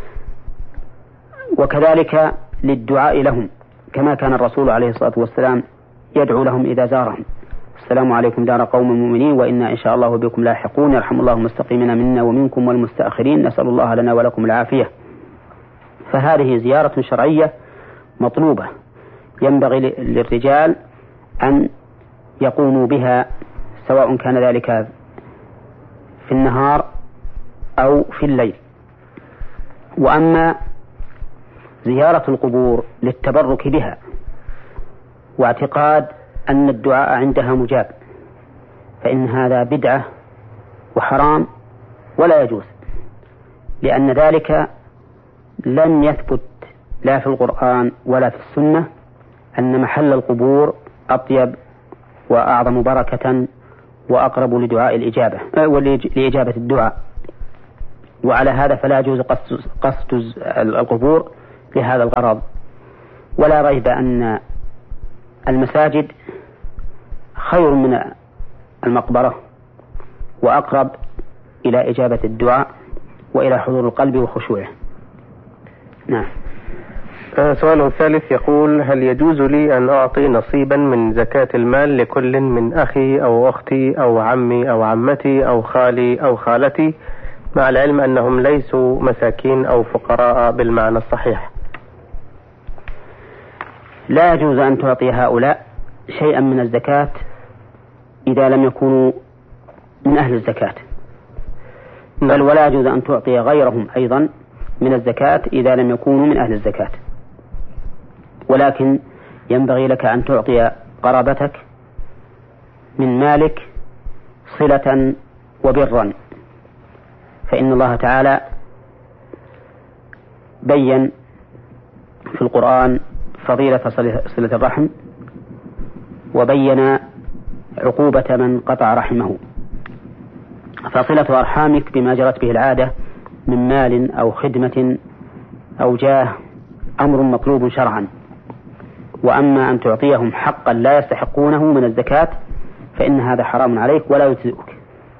وكذلك للدعاء لهم، كما كان الرسول عليه الصلاة والسلام يدعو لهم إذا زارهم: السلام عليكم دار قوم مؤمنين وإنا إن شاء الله بكم لاحقون، يرحم الله المستقيمين منا ومنكم والمستأخرين، نسأل الله لنا ولكم العافية. فهذه زيارة شرعية مطلوبة، ينبغي للرجال أن يقوموا بها، سواء كان ذلك في النهار أو في الليل. وأما زيارة القبور للتبرك بها واعتقاد أن الدعاء عندها مجاب، فإن هذا بدعة وحرام ولا يجوز، لأن ذلك لم يثبت لا في القرآن ولا في السنة أن محل القبور أطيب وأعظم بركة وأقرب لدعاء الإجابة لإجابة الدعاء، وعلى هذا فلا يجوز قصد القبور لهذا الغرض. ولا ريب أن المساجد خير من المقبرة وأقرب إلى إجابة الدعاء وإلى حضور القلب وخشوعه. نعم. سؤاله الثالث يقول: هل يجوز لي أن أعطي نصيبا من زكاة المال لكل من أخي أو أختي أو عمي أو عمتي أو خالي أو خالتي، مع العلم أنهم ليسوا مساكين أو فقراء بالمعنى الصحيح؟ لا يجوز أن تعطي هؤلاء شيئا من الزكاة إذا لم يكونوا من أهل الزكاة، بل ولا يجوز أن تعطي غيرهم أيضا من الزكاة إذا لم يكونوا من أهل الزكاة. ولكن ينبغي لك أن تعطي قرابتك من مالك صلة وبرا، فإن الله تعالى بين في القرآن فضيلة صلة الرحم، وبين عقوبة من قطع رحمه. فصلة أرحامك بما جرت به العادة من مال أو خدمة أو جاه أمر مطلوب شرعا، وأما أن تعطيهم حقا لا يستحقونه من الزكاة فإن هذا حرام عليك ولا يجزئك.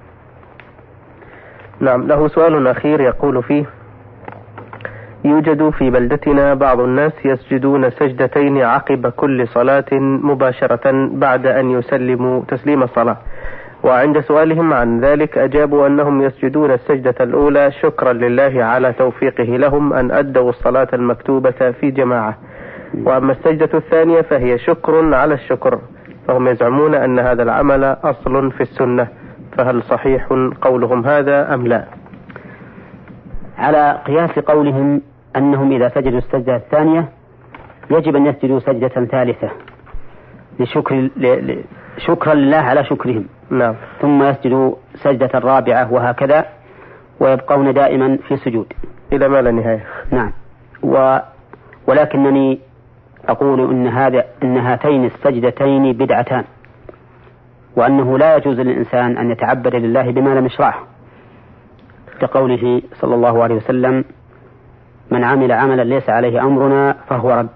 نعم. له سؤال أخير يقول فيه: يوجد في بلدتنا بعض الناس يسجدون سجدتين عقب كل صلاة مباشرة بعد أن يسلموا تسليم الصلاة، وعند سؤالهم عن ذلك أجابوا أنهم يسجدون السجدة الأولى شكرا لله على توفيقه لهم أن أدوا الصلاة المكتوبة في جماعة، وأما السجدة الثانية فهي شكر على الشكر، فهم يزعمون أن هذا العمل أصل في السنة، فهل صحيح قولهم هذا أم لا؟ على قياس قولهم أنهم إذا سجدوا السجدة الثانية يجب أن يسجدوا سجدة ثالثة لشكر ل... شكرا لله على شكرهم. نعم. ثم يسجدوا سجدة الرابعة وهكذا، ويبقون دائما في سجود إلى ما لا نهاية. نعم. و... ولكنني أقول إن هذا إن هاتين السجدتين بدعتان، وأنه لا يجوز للإنسان أن يتعبد لله بما لم يشرعه، كقوله صلى الله عليه وسلم: من عمل عملا ليس عليه أمرنا فهو رد.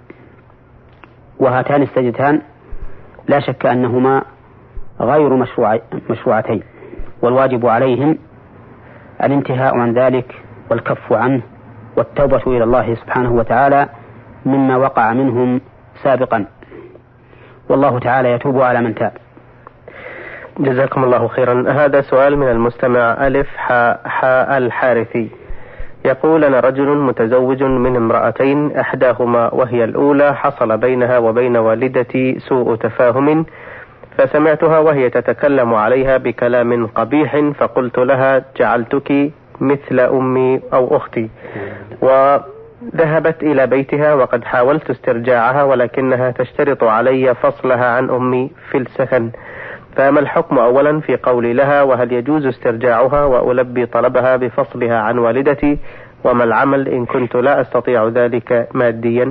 وهاتان السجدتان لا شك أنهما غير مشروع مشروعتين، والواجب عليهم الانتهاء عن ذلك والكف عنه والتوبة إلى الله سبحانه وتعالى مما وقع منهم سابقا، والله تعالى يتوب على من تاب. جزاكم الله خيرا. هذا سؤال من المستمع ألف حاء حاء الحارثي يقول: أنا رجل متزوج من امرأتين، إحداهما وهي الأولى حصل بينها وبين والدتي سوء تفاهم، فسمعتها وهي تتكلم عليها بكلام قبيح، فقلت لها: جعلتك مثل أمي أو أختي، وذهبت إلى بيتها، وقد حاولت استرجاعها ولكنها تشترط علي فصلها عن أمي في السكن، فما الحكم أولا في قولي لها؟ وهل يجوز استرجاعها وألبي طلبها بفصلها عن والدتي؟ وما العمل إن كنت لا أستطيع ذلك ماديا؟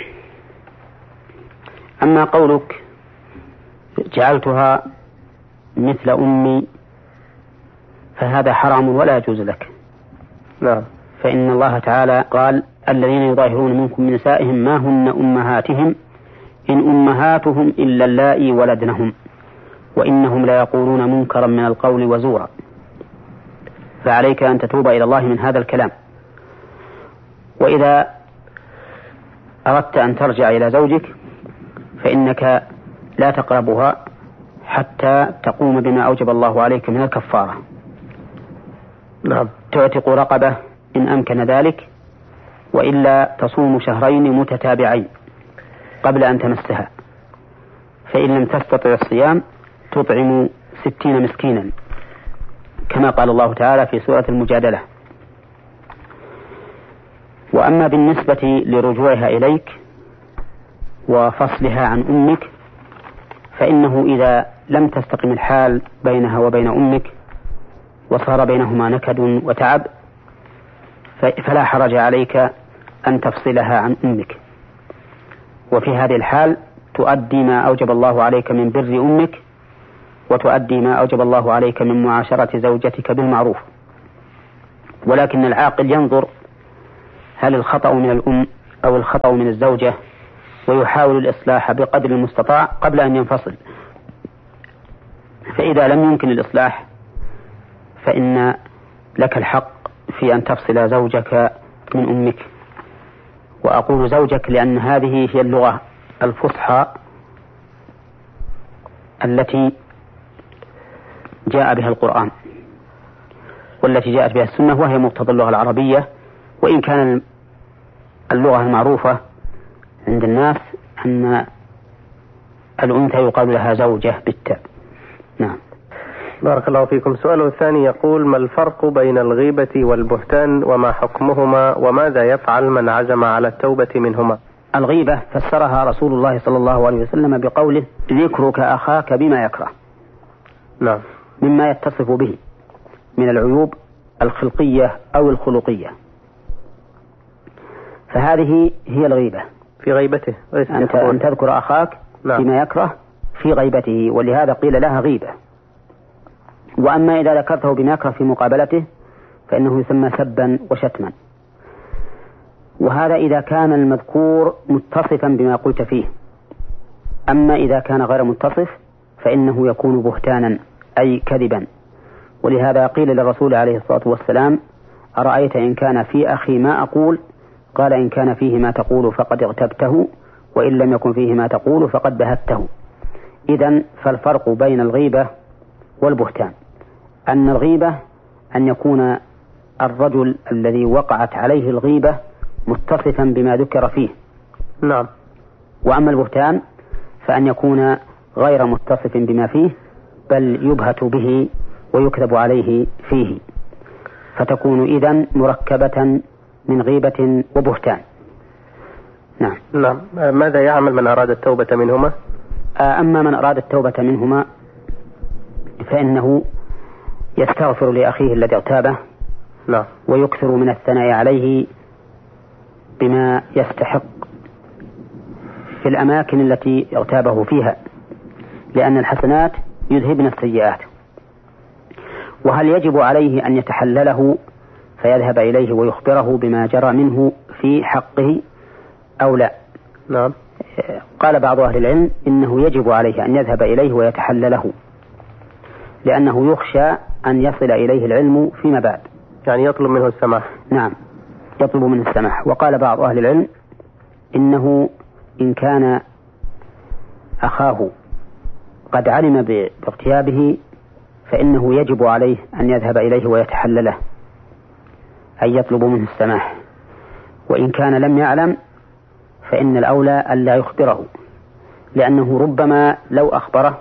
أما قولك جعلتها مثل أمي فهذا حرام ولا يجوز لك. نعم. فإن الله تعالى قال: الذين يظاهرون منكم من نسائهم ما هن أمهاتهم إن أمهاتهم إلا اللائي ولدنهم وإنهم لا يقولون منكرا من القول وزورا. فعليك أن تتوب إلى الله من هذا الكلام. وإذا أردت أن ترجع إلى زوجك فإنك لا تقربها حتى تقوم بما أوجب الله عليك من الكفارة. نعم. تعتق رقبة إن أمكن ذلك، وإلا تصوم شهرين متتابعين قبل أن تمسها، فإن لم تستطع الصيام تطعم ستين مسكينا كما قال الله تعالى في سورة المجادلة. وأما بالنسبة لرجوعها إليك وفصلها عن أمك فإنه إذا لم تستقم الحال بينها وبين أمك وصار بينهما نكد وتعب فلا حرج عليك أن تفصلها عن أمك، وفي هذه الحال تؤدي ما أوجب الله عليك من بر أمك، وتؤدي ما أوجب الله عليك من معاشرة زوجتك بالمعروف. ولكن العاقل ينظر هل الخطأ من الأم أو الخطأ من الزوجة، ويحاول الإصلاح بقدر المستطاع قبل أن ينفصل. فإذا لم يمكن الإصلاح فإن لك الحق في أن تفصل زوجك من أمك. وأقول زوجك لأن هذه هي اللغة الفصحى التي جاء بها القرآن والتي جاءت بها السنة، وهي مقتضى اللغة العربية، وإن كان اللغة المعروفة عند الناس أن الأنثى يقال لها زوجة بالتاء. نعم. بارك الله فيكم. سؤاله الثاني يقول: ما الفرق بين الغيبة والبهتان وما حكمهما، وماذا يفعل من عزم على التوبة منهما؟ الغيبة فسرها رسول الله صلى الله عليه وسلم بقوله: ذكرك أخاك بما يكره. نعم. مما يتصف به من العيوب الخلقية أو الخلقية، فهذه هي الغيبة في غيبته. أنت أن تذكر أخاك نعم. بما يكره في غيبته، ولهذا قيل لها غيبة. وأما إذا ذكرته بما يكره في مقابلته فإنه يسمى سبا وشتما، وهذا إذا كان المذكور متصفا بما قلت فيه. أما إذا كان غير متصف فإنه يكون بهتانا أي كذبا. ولهذا قيل للرسول عليه الصلاة والسلام: أرأيت إن كان في أخي ما أقول؟ قال: إن كان فيه ما تقول فقد اغتبته، وإن لم يكن فيه ما تقول فقد بهته. إذن فالفرق بين الغيبة والبهتان أن الغيبة أن يكون الرجل الذي وقعت عليه الغيبة متصفا بما ذكر فيه. نعم. وأما البهتان فأن يكون غير متصف بما فيه، بل يبهت به ويكذب عليه فيه، فتكون إذن مركبة من غيبة وبهتان. نعم. نعم. ماذا يعمل من أراد التوبة منهما؟ أما من أراد التوبة منهما فإنه يستغفر لأخيه الذي اغتابه. نعم. ويكثر من الثناء عليه بما يستحق في الأماكن التي اغتابه فيها، لأن الحسنات يذهبن السيئات. وهل يجب عليه أن يتحلله فيذهب إليه ويخبره بما جرى منه في حقه أو لا؟ نعم. قال بعض أهل العلم إنه يجب عليه أن يذهب إليه ويتحلله، لأنه يخشى أن يصل إليه العلم فيما بعد، يعني يطلب منه السماح. نعم، يطلب منه السماح. وقال بعض أهل العلم إنه إن كان أخاه قد علم باغتيابه فإنه يجب عليه أن يذهب إليه ويتحلله، أي يطلب منه السماح. وإن كان لم يعلم فإن الأولى ألا يخبره، لأنه ربما لو أخبره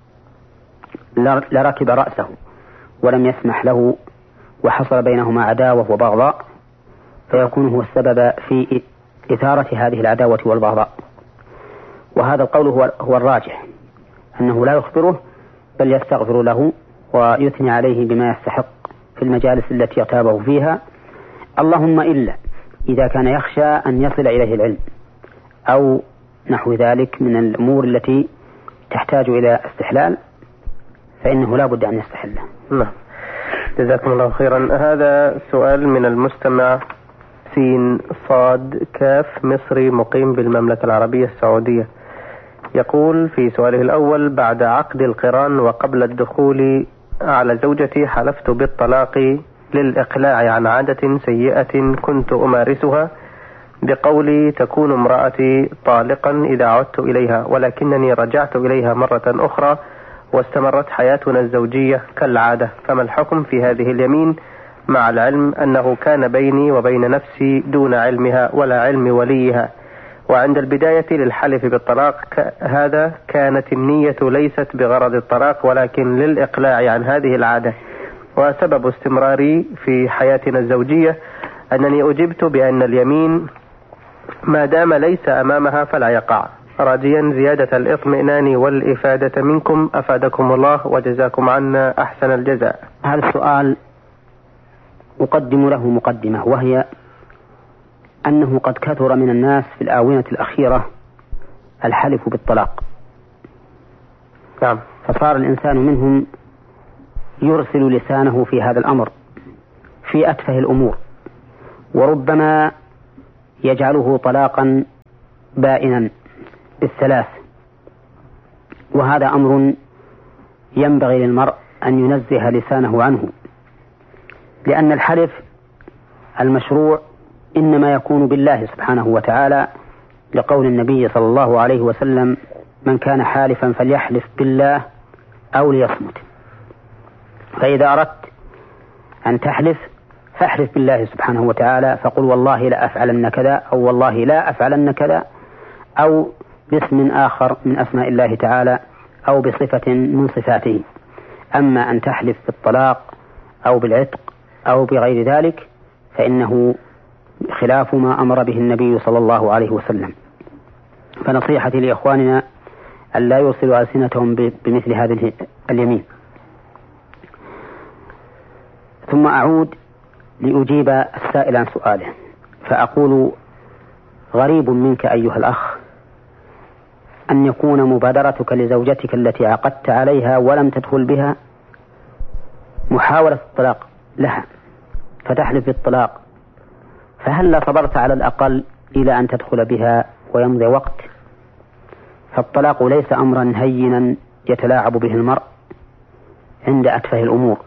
لركب رأسه ولم يسمح له، وحصل بينهما عداوة وبغضاء، فيكون هو السبب في إثارة هذه العداوة والبغضاء. وهذا القول هو, هو الراجح، أنه لا يخبره بل يستغفر له ويثني عليه بما يستحق في المجالس التي يغتابه فيها، اللهم إلا إذا كان يخشى أن يصل إليه العلم أو نحو ذلك من الأمور التي تحتاج إلى استحلال، فإنه لا بد أن يستحله. نعم. جزاكم الله خيرا. هذا سؤال من المستمع سين صاد كاف مصري مقيم بالمملكة العربية السعودية. يقول في سؤاله الأول: بعد عقد القران وقبل الدخول على زوجتي حلفت بالطلاق للإقلاع عن عادة سيئة كنت أمارسها بقولي تكون امرأتي طالقا إذا عدت إليها، ولكنني رجعت إليها مرة أخرى واستمرت حياتنا الزوجية كالعادة، فما الحكم في هذه اليمين مع العلم أنه كان بيني وبين نفسي دون علمها ولا علم وليها، وعند البداية للحلف بالطلاق هذا كانت النية ليست بغرض الطلاق ولكن للإقلاع عن هذه العادة، وسبب استمراري في حياتنا الزوجية أنني أجبت بأن اليمين ما دام ليس أمامها فلا يقع، راجيا زيادة الإطمئنان والإفادة منكم أفادكم الله وجزاكم عنا أحسن الجزاء. هذا السؤال أقدم له مقدمة، وهي أنه قد كثر من الناس في الآونة الأخيرة الحلف بالطلاق. نعم. فصار الإنسان منهم يرسل لسانه في هذا الأمر في أتفه الأمور، وربما يجعله طلاقا بائنا بالثلاث، وهذا أمر ينبغي للمرء أن ينزه لسانه عنه، لأن الحلف المشروع إنما يكون بالله سبحانه وتعالى، لقول النبي صلى الله عليه وسلم: من كان حالفا فليحلف بالله أو ليصمت. فإذا أردت أن تحلف فاحلف بالله سبحانه وتعالى، فقل والله لا أفعلن كذا، أو والله لا أفعلن كذا، أو باسم آخر من أسماء الله تعالى، أو بصفة من صفاته. أما أن تحلف بالطلاق أو بالعتق أو بغير ذلك فإنه خلاف ما أمر به النبي صلى الله عليه وسلم. فنصيحتي لإخواننا أن لا يرسلوا ألسنتهم بمثل هذه اليمين. ثم أعود لأجيب السائل عن سؤاله، فأقول: غريب منك أيها الأخ أن يكون مبادرتك لزوجتك التي عقدت عليها ولم تدخل بها محاولة الطلاق لها فتحلف بالطلاق، فهل صبرت على الأقل إلى أن تدخل بها ويمضي وقت؟ فالطلاق ليس أمرا هينا يتلاعب به المرء عند أتفه الأمور.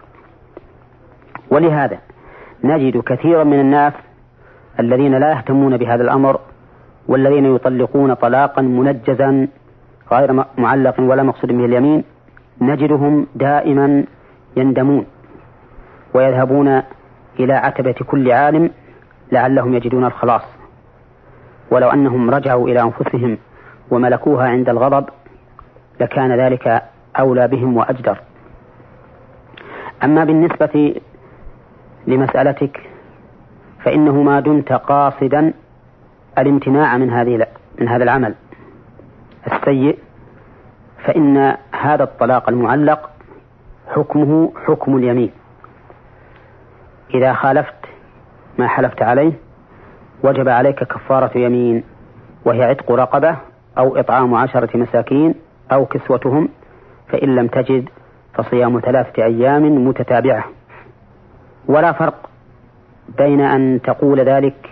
ولهذا نجد كثيرا من الناس الذين لا يهتمون بهذا الأمر، والذين يطلقون طلاقا منجزا غير معلق ولا مقصود به اليمين، نجدهم دائما يندمون ويذهبون إلى عتبة كل عالم لعلهم يجدون الخلاص، ولو أنهم رجعوا إلى أنفسهم وملكوها عند الغضب لكان ذلك أولى بهم وأجدر. أما بالنسبة لمسألتك فإنه ما دمت قاصدا الامتناع من هذه من هذا العمل السيء فإن هذا الطلاق المعلق حكمه حكم اليمين. إذا خالفت ما حلفت عليه وجب عليك كفارة يمين، وهي عتق رقبة أو إطعام عشرة مساكين أو كسوتهم، فإن لم تجد فصيام ثلاثة أيام متتابعة. ولا فرق بين أن تقول ذلك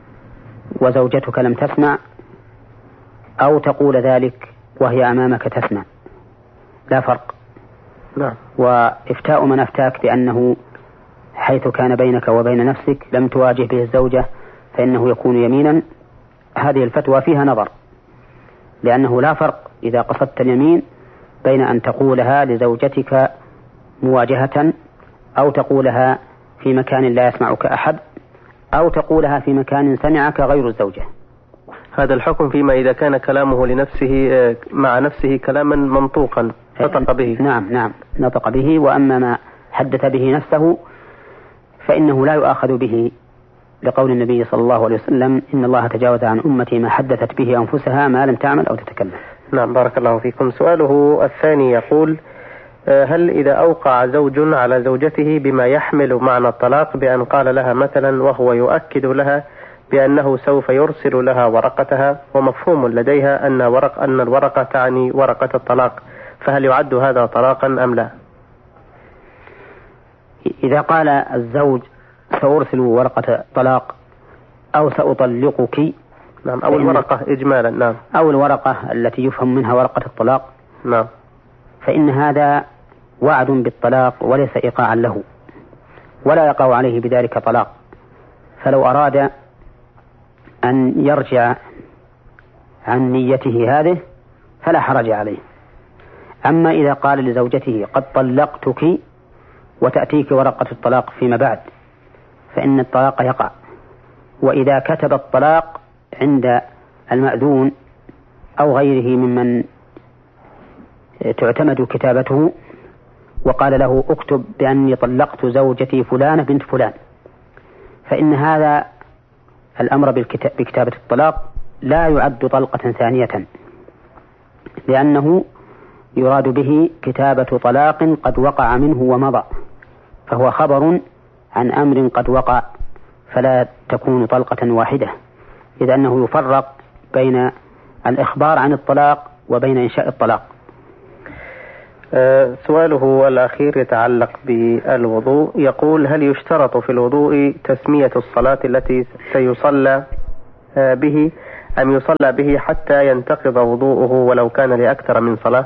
وزوجتك لم تسمع، أو تقول ذلك وهي أمامك تسمع، لا فرق. نعم. وإفتاء من أفتاك بأنه حيث كان بينك وبين نفسك لم تواجه به الزوجة فإنه يكون يمينا، هذه الفتوى فيها نظر، لأنه لا فرق إذا قصدت اليمين بين أن تقولها لزوجتك مواجهة، أو تقولها في مكان لا يسمعك أحد، أو تقولها في مكان سمعك غير الزوجة. هذا الحكم فيما إذا كان كلامه لنفسه مع نفسه كلاما منطوقا نطق به. نعم نعم نطق به. وأما ما حدث به نفسه فإنه لا يؤاخذ به، لقول النبي صلى الله عليه وسلم: إن الله تجاوز عن أمتي ما حدثت به أنفسها ما لم تعمل أو تتكلم. نعم، بارك الله فيكم. سؤاله الثاني يقول: هل إذا أوقع زوج على زوجته بما يحمل معنى الطلاق بأن قال لها مثلا وهو يؤكد لها بأنه سوف يرسل لها ورقتها، ومفهوم لديها أن ورق أن الورقة تعني ورقة الطلاق، فهل يعد هذا طلاقا أم لا؟ إذا قال الزوج سأرسل ورقة طلاق أو سأطلقك، نعم، أو الورقة إجمالا، نعم، أو الورقة التي يفهم منها ورقة الطلاق، نعم، فإن هذا وعد بالطلاق وليس إيقاعا له، ولا يقع عليه بذلك طلاق. فلو أراد أن يرجع عن نيته هذه فلا حرج عليه. أما إذا قال لزوجته قد طلقتك وتأتيك ورقة الطلاق فيما بعد فإن الطلاق يقع. وإذا كتب الطلاق عند المأذون أو غيره ممن تعتمد كتابته وقال له اكتب بأني طلقت زوجتي فلانة بنت فلان، فإن هذا الأمر بكتابة الطلاق لا يعد طلقة ثانية، لأنه يراد به كتابة طلاق قد وقع منه ومضى، فهو خبر عن أمر قد وقع، فلا تكون طلقة واحدة. إذ أنه يفرق بين الإخبار عن الطلاق وبين إنشاء الطلاق. أه سؤاله الأخير يتعلق بالوضوء، يقول: هل يشترط في الوضوء تسمية الصلاة التي سيصلى به أم يصلى به حتى ينتقض وضوءه ولو كان لأكثر من صلاة؟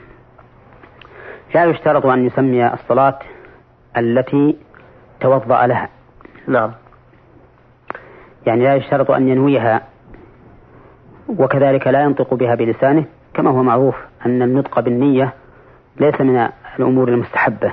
لا يشترط أن يسمي الصلاة التي توضأ لها. نعم. يعني لا يشترط أن ينويها، وكذلك لا ينطق بها بلسانه، كما هو معروف أن النطق بالنية ليس من الأمور المستحبة.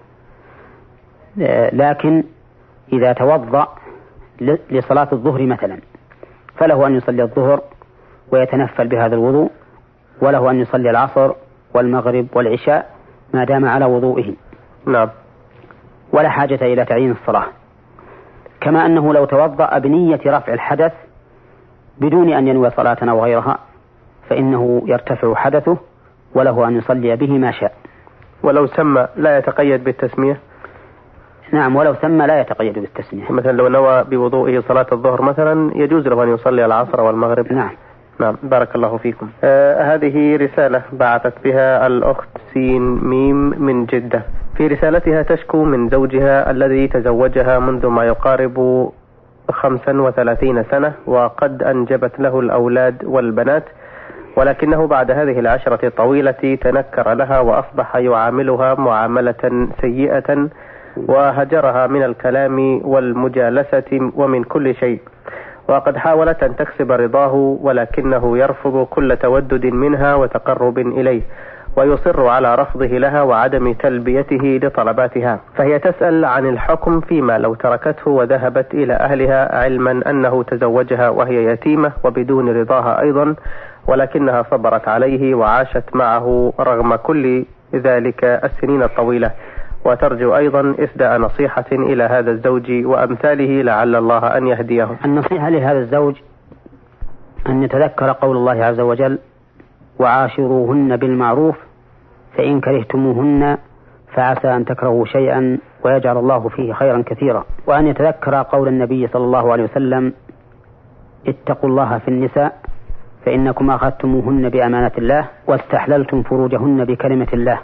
لكن إذا توضأ لصلاة الظهر مثلا فله أن يصلي الظهر ويتنفل بهذا الوضوء، وله أن يصلي العصر والمغرب والعشاء ما دام على وضوئه. نعم. ولا حاجة إلى تعيين الصلاة. كما أنه لو توضأ بنية رفع الحدث بدون أن ينوي صلاة أو غيرها فإنه يرتفع حدثه وله أن يصلي به ما شاء. ولو سمى لا يتقيد بالتسمية؟ نعم، ولو سمى لا يتقيد بالتسمية. مثلا لو نوى بوضوئه صلاة الظهر مثلا يجوز له أن يصلي العصر والمغرب. نعم. نعم، بارك الله فيكم. آه هذه رسالة بعثت بها الأخت سين ميم من جدة. في رسالتها تشكو من زوجها الذي تزوجها منذ ما يقارب خمسا وثلاثين سنة، وقد أنجبت له الأولاد والبنات، ولكنه بعد هذه العشرة الطويلة تنكر لها وأصبح يعاملها معاملة سيئة، وهجرها من الكلام والمجالسة ومن كل شيء، وقد حاولت أن تكسب رضاه ولكنه يرفض كل تودد منها وتقرب إليه، ويصر على رفضه لها وعدم تلبيته لطلباتها. فهي تسأل عن الحكم فيما لو تركته وذهبت إلى أهلها، علما أنه تزوجها وهي يتيمة وبدون رضاها أيضا، ولكنها صبرت عليه وعاشت معه رغم كل ذلك السنين الطويلة، وترجو أيضا إسداء نصيحة إلى هذا الزوج وأمثاله لعل الله أن يهديهم. النصيحة لهذا الزوج أن يتذكر قول الله عز وجل: وعاشروهن بالمعروف فإن كرهتموهن فعسى أن تكرهوا شيئا ويجعل الله فيه خيرا كثيرا. وأن يتذكر قول النبي صلى الله عليه وسلم: اتقوا الله في النساء فإنكم أخذتموهن بأمانة الله واستحللتم فروجهن بكلمة الله.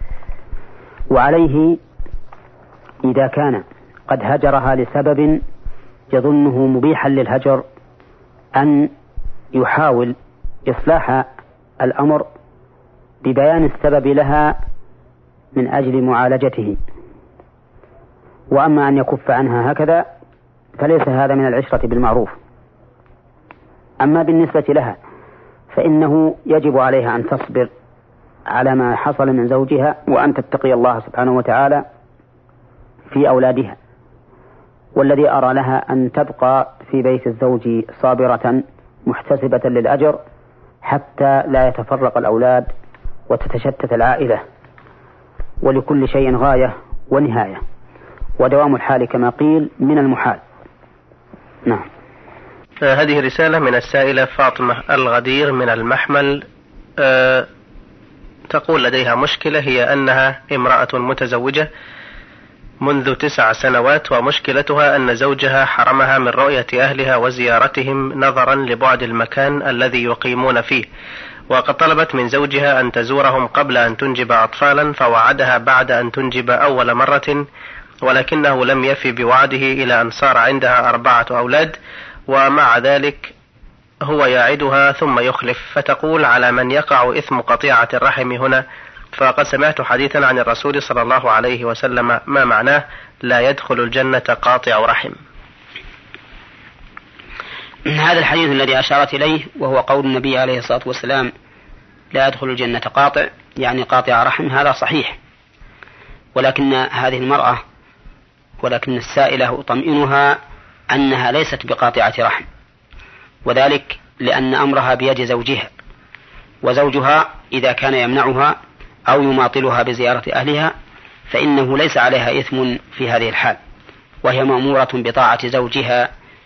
وعليه إذا كان قد هجرها لسبب يظنه مبيحا للهجر أن يحاول إصلاح الأمر ببيان السبب لها من أجل معالجته. وأما أن يكف عنها هكذا فليس هذا من العشرة بالمعروف. أما بالنسبة لها فإنه يجب عليها أن تصبر على ما حصل من زوجها، وأن تتقي الله سبحانه وتعالى في أولادها. والذي أرى لها أن تبقى في بيت الزوج صابرة محتسبة للأجر حتى لا يتفرق الأولاد وتتشتت العائلة، ولكل شيء غاية ونهاية، ودوام الحال كما قيل من المحال. نعم. هذه رسالة من السائلة فاطمة الغدير من المحمل. أه تقول لديها مشكلة، هي أنها امرأة متزوجة منذ تسع سنوات، ومشكلتها أن زوجها حرمها من رؤية أهلها وزيارتهم نظرا لبعد المكان الذي يقيمون فيه، وقد طلبت من زوجها أن تزورهم قبل أن تنجب أطفالا، فوعدها بعد أن تنجب أول مرة، ولكنه لم يفي بوعده إلى أن صار عندها أربعة أولاد، ومع ذلك هو يعدها ثم يخلف. فتقول: على من يقع إثم قطيعة الرحم هنا؟ فقد سمعت حديثا عن الرسول صلى الله عليه وسلم ما معناه: لا يدخل الجنة قاطع رحم. هذا الحديث الذي أشارت إليه وهو قول النبي عليه الصلاة والسلام: لا يدخل الجنة قاطع، يعني قاطع رحم، هذا صحيح. ولكن هذه المرأة ولكن السائلة أطمئنها أنها ليست بقاطعة رحم، وذلك لأن أمرها بيد زوجها، وزوجها إذا كان يمنعها أو يماطلها بزيارة أهلها فإنه ليس عليها إثم في هذه الحال، وهي مأمورة بطاعة زوجها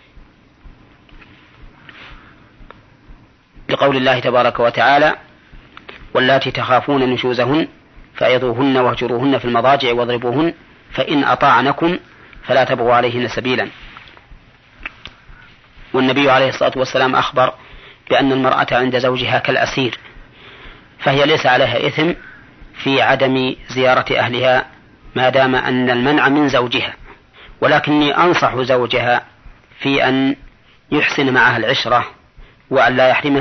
لقول الله تبارك وتعالى: واللاتي تخافون نشوزهن فعظوهن واهجروهن في المضاجع واضربوهن فإن أطاعنكم فلا تبغوا عليهن سبيلا. والنبي عليه الصلاة والسلام أخبر بأن المرأة عند زوجها كالأسير، فهي ليس عليها إثم في عدم زيارة أهلها ما دام أن المنع من زوجها، ولكني أنصح زوجها في أن يحسن معها العشرة وأن لا يحرمها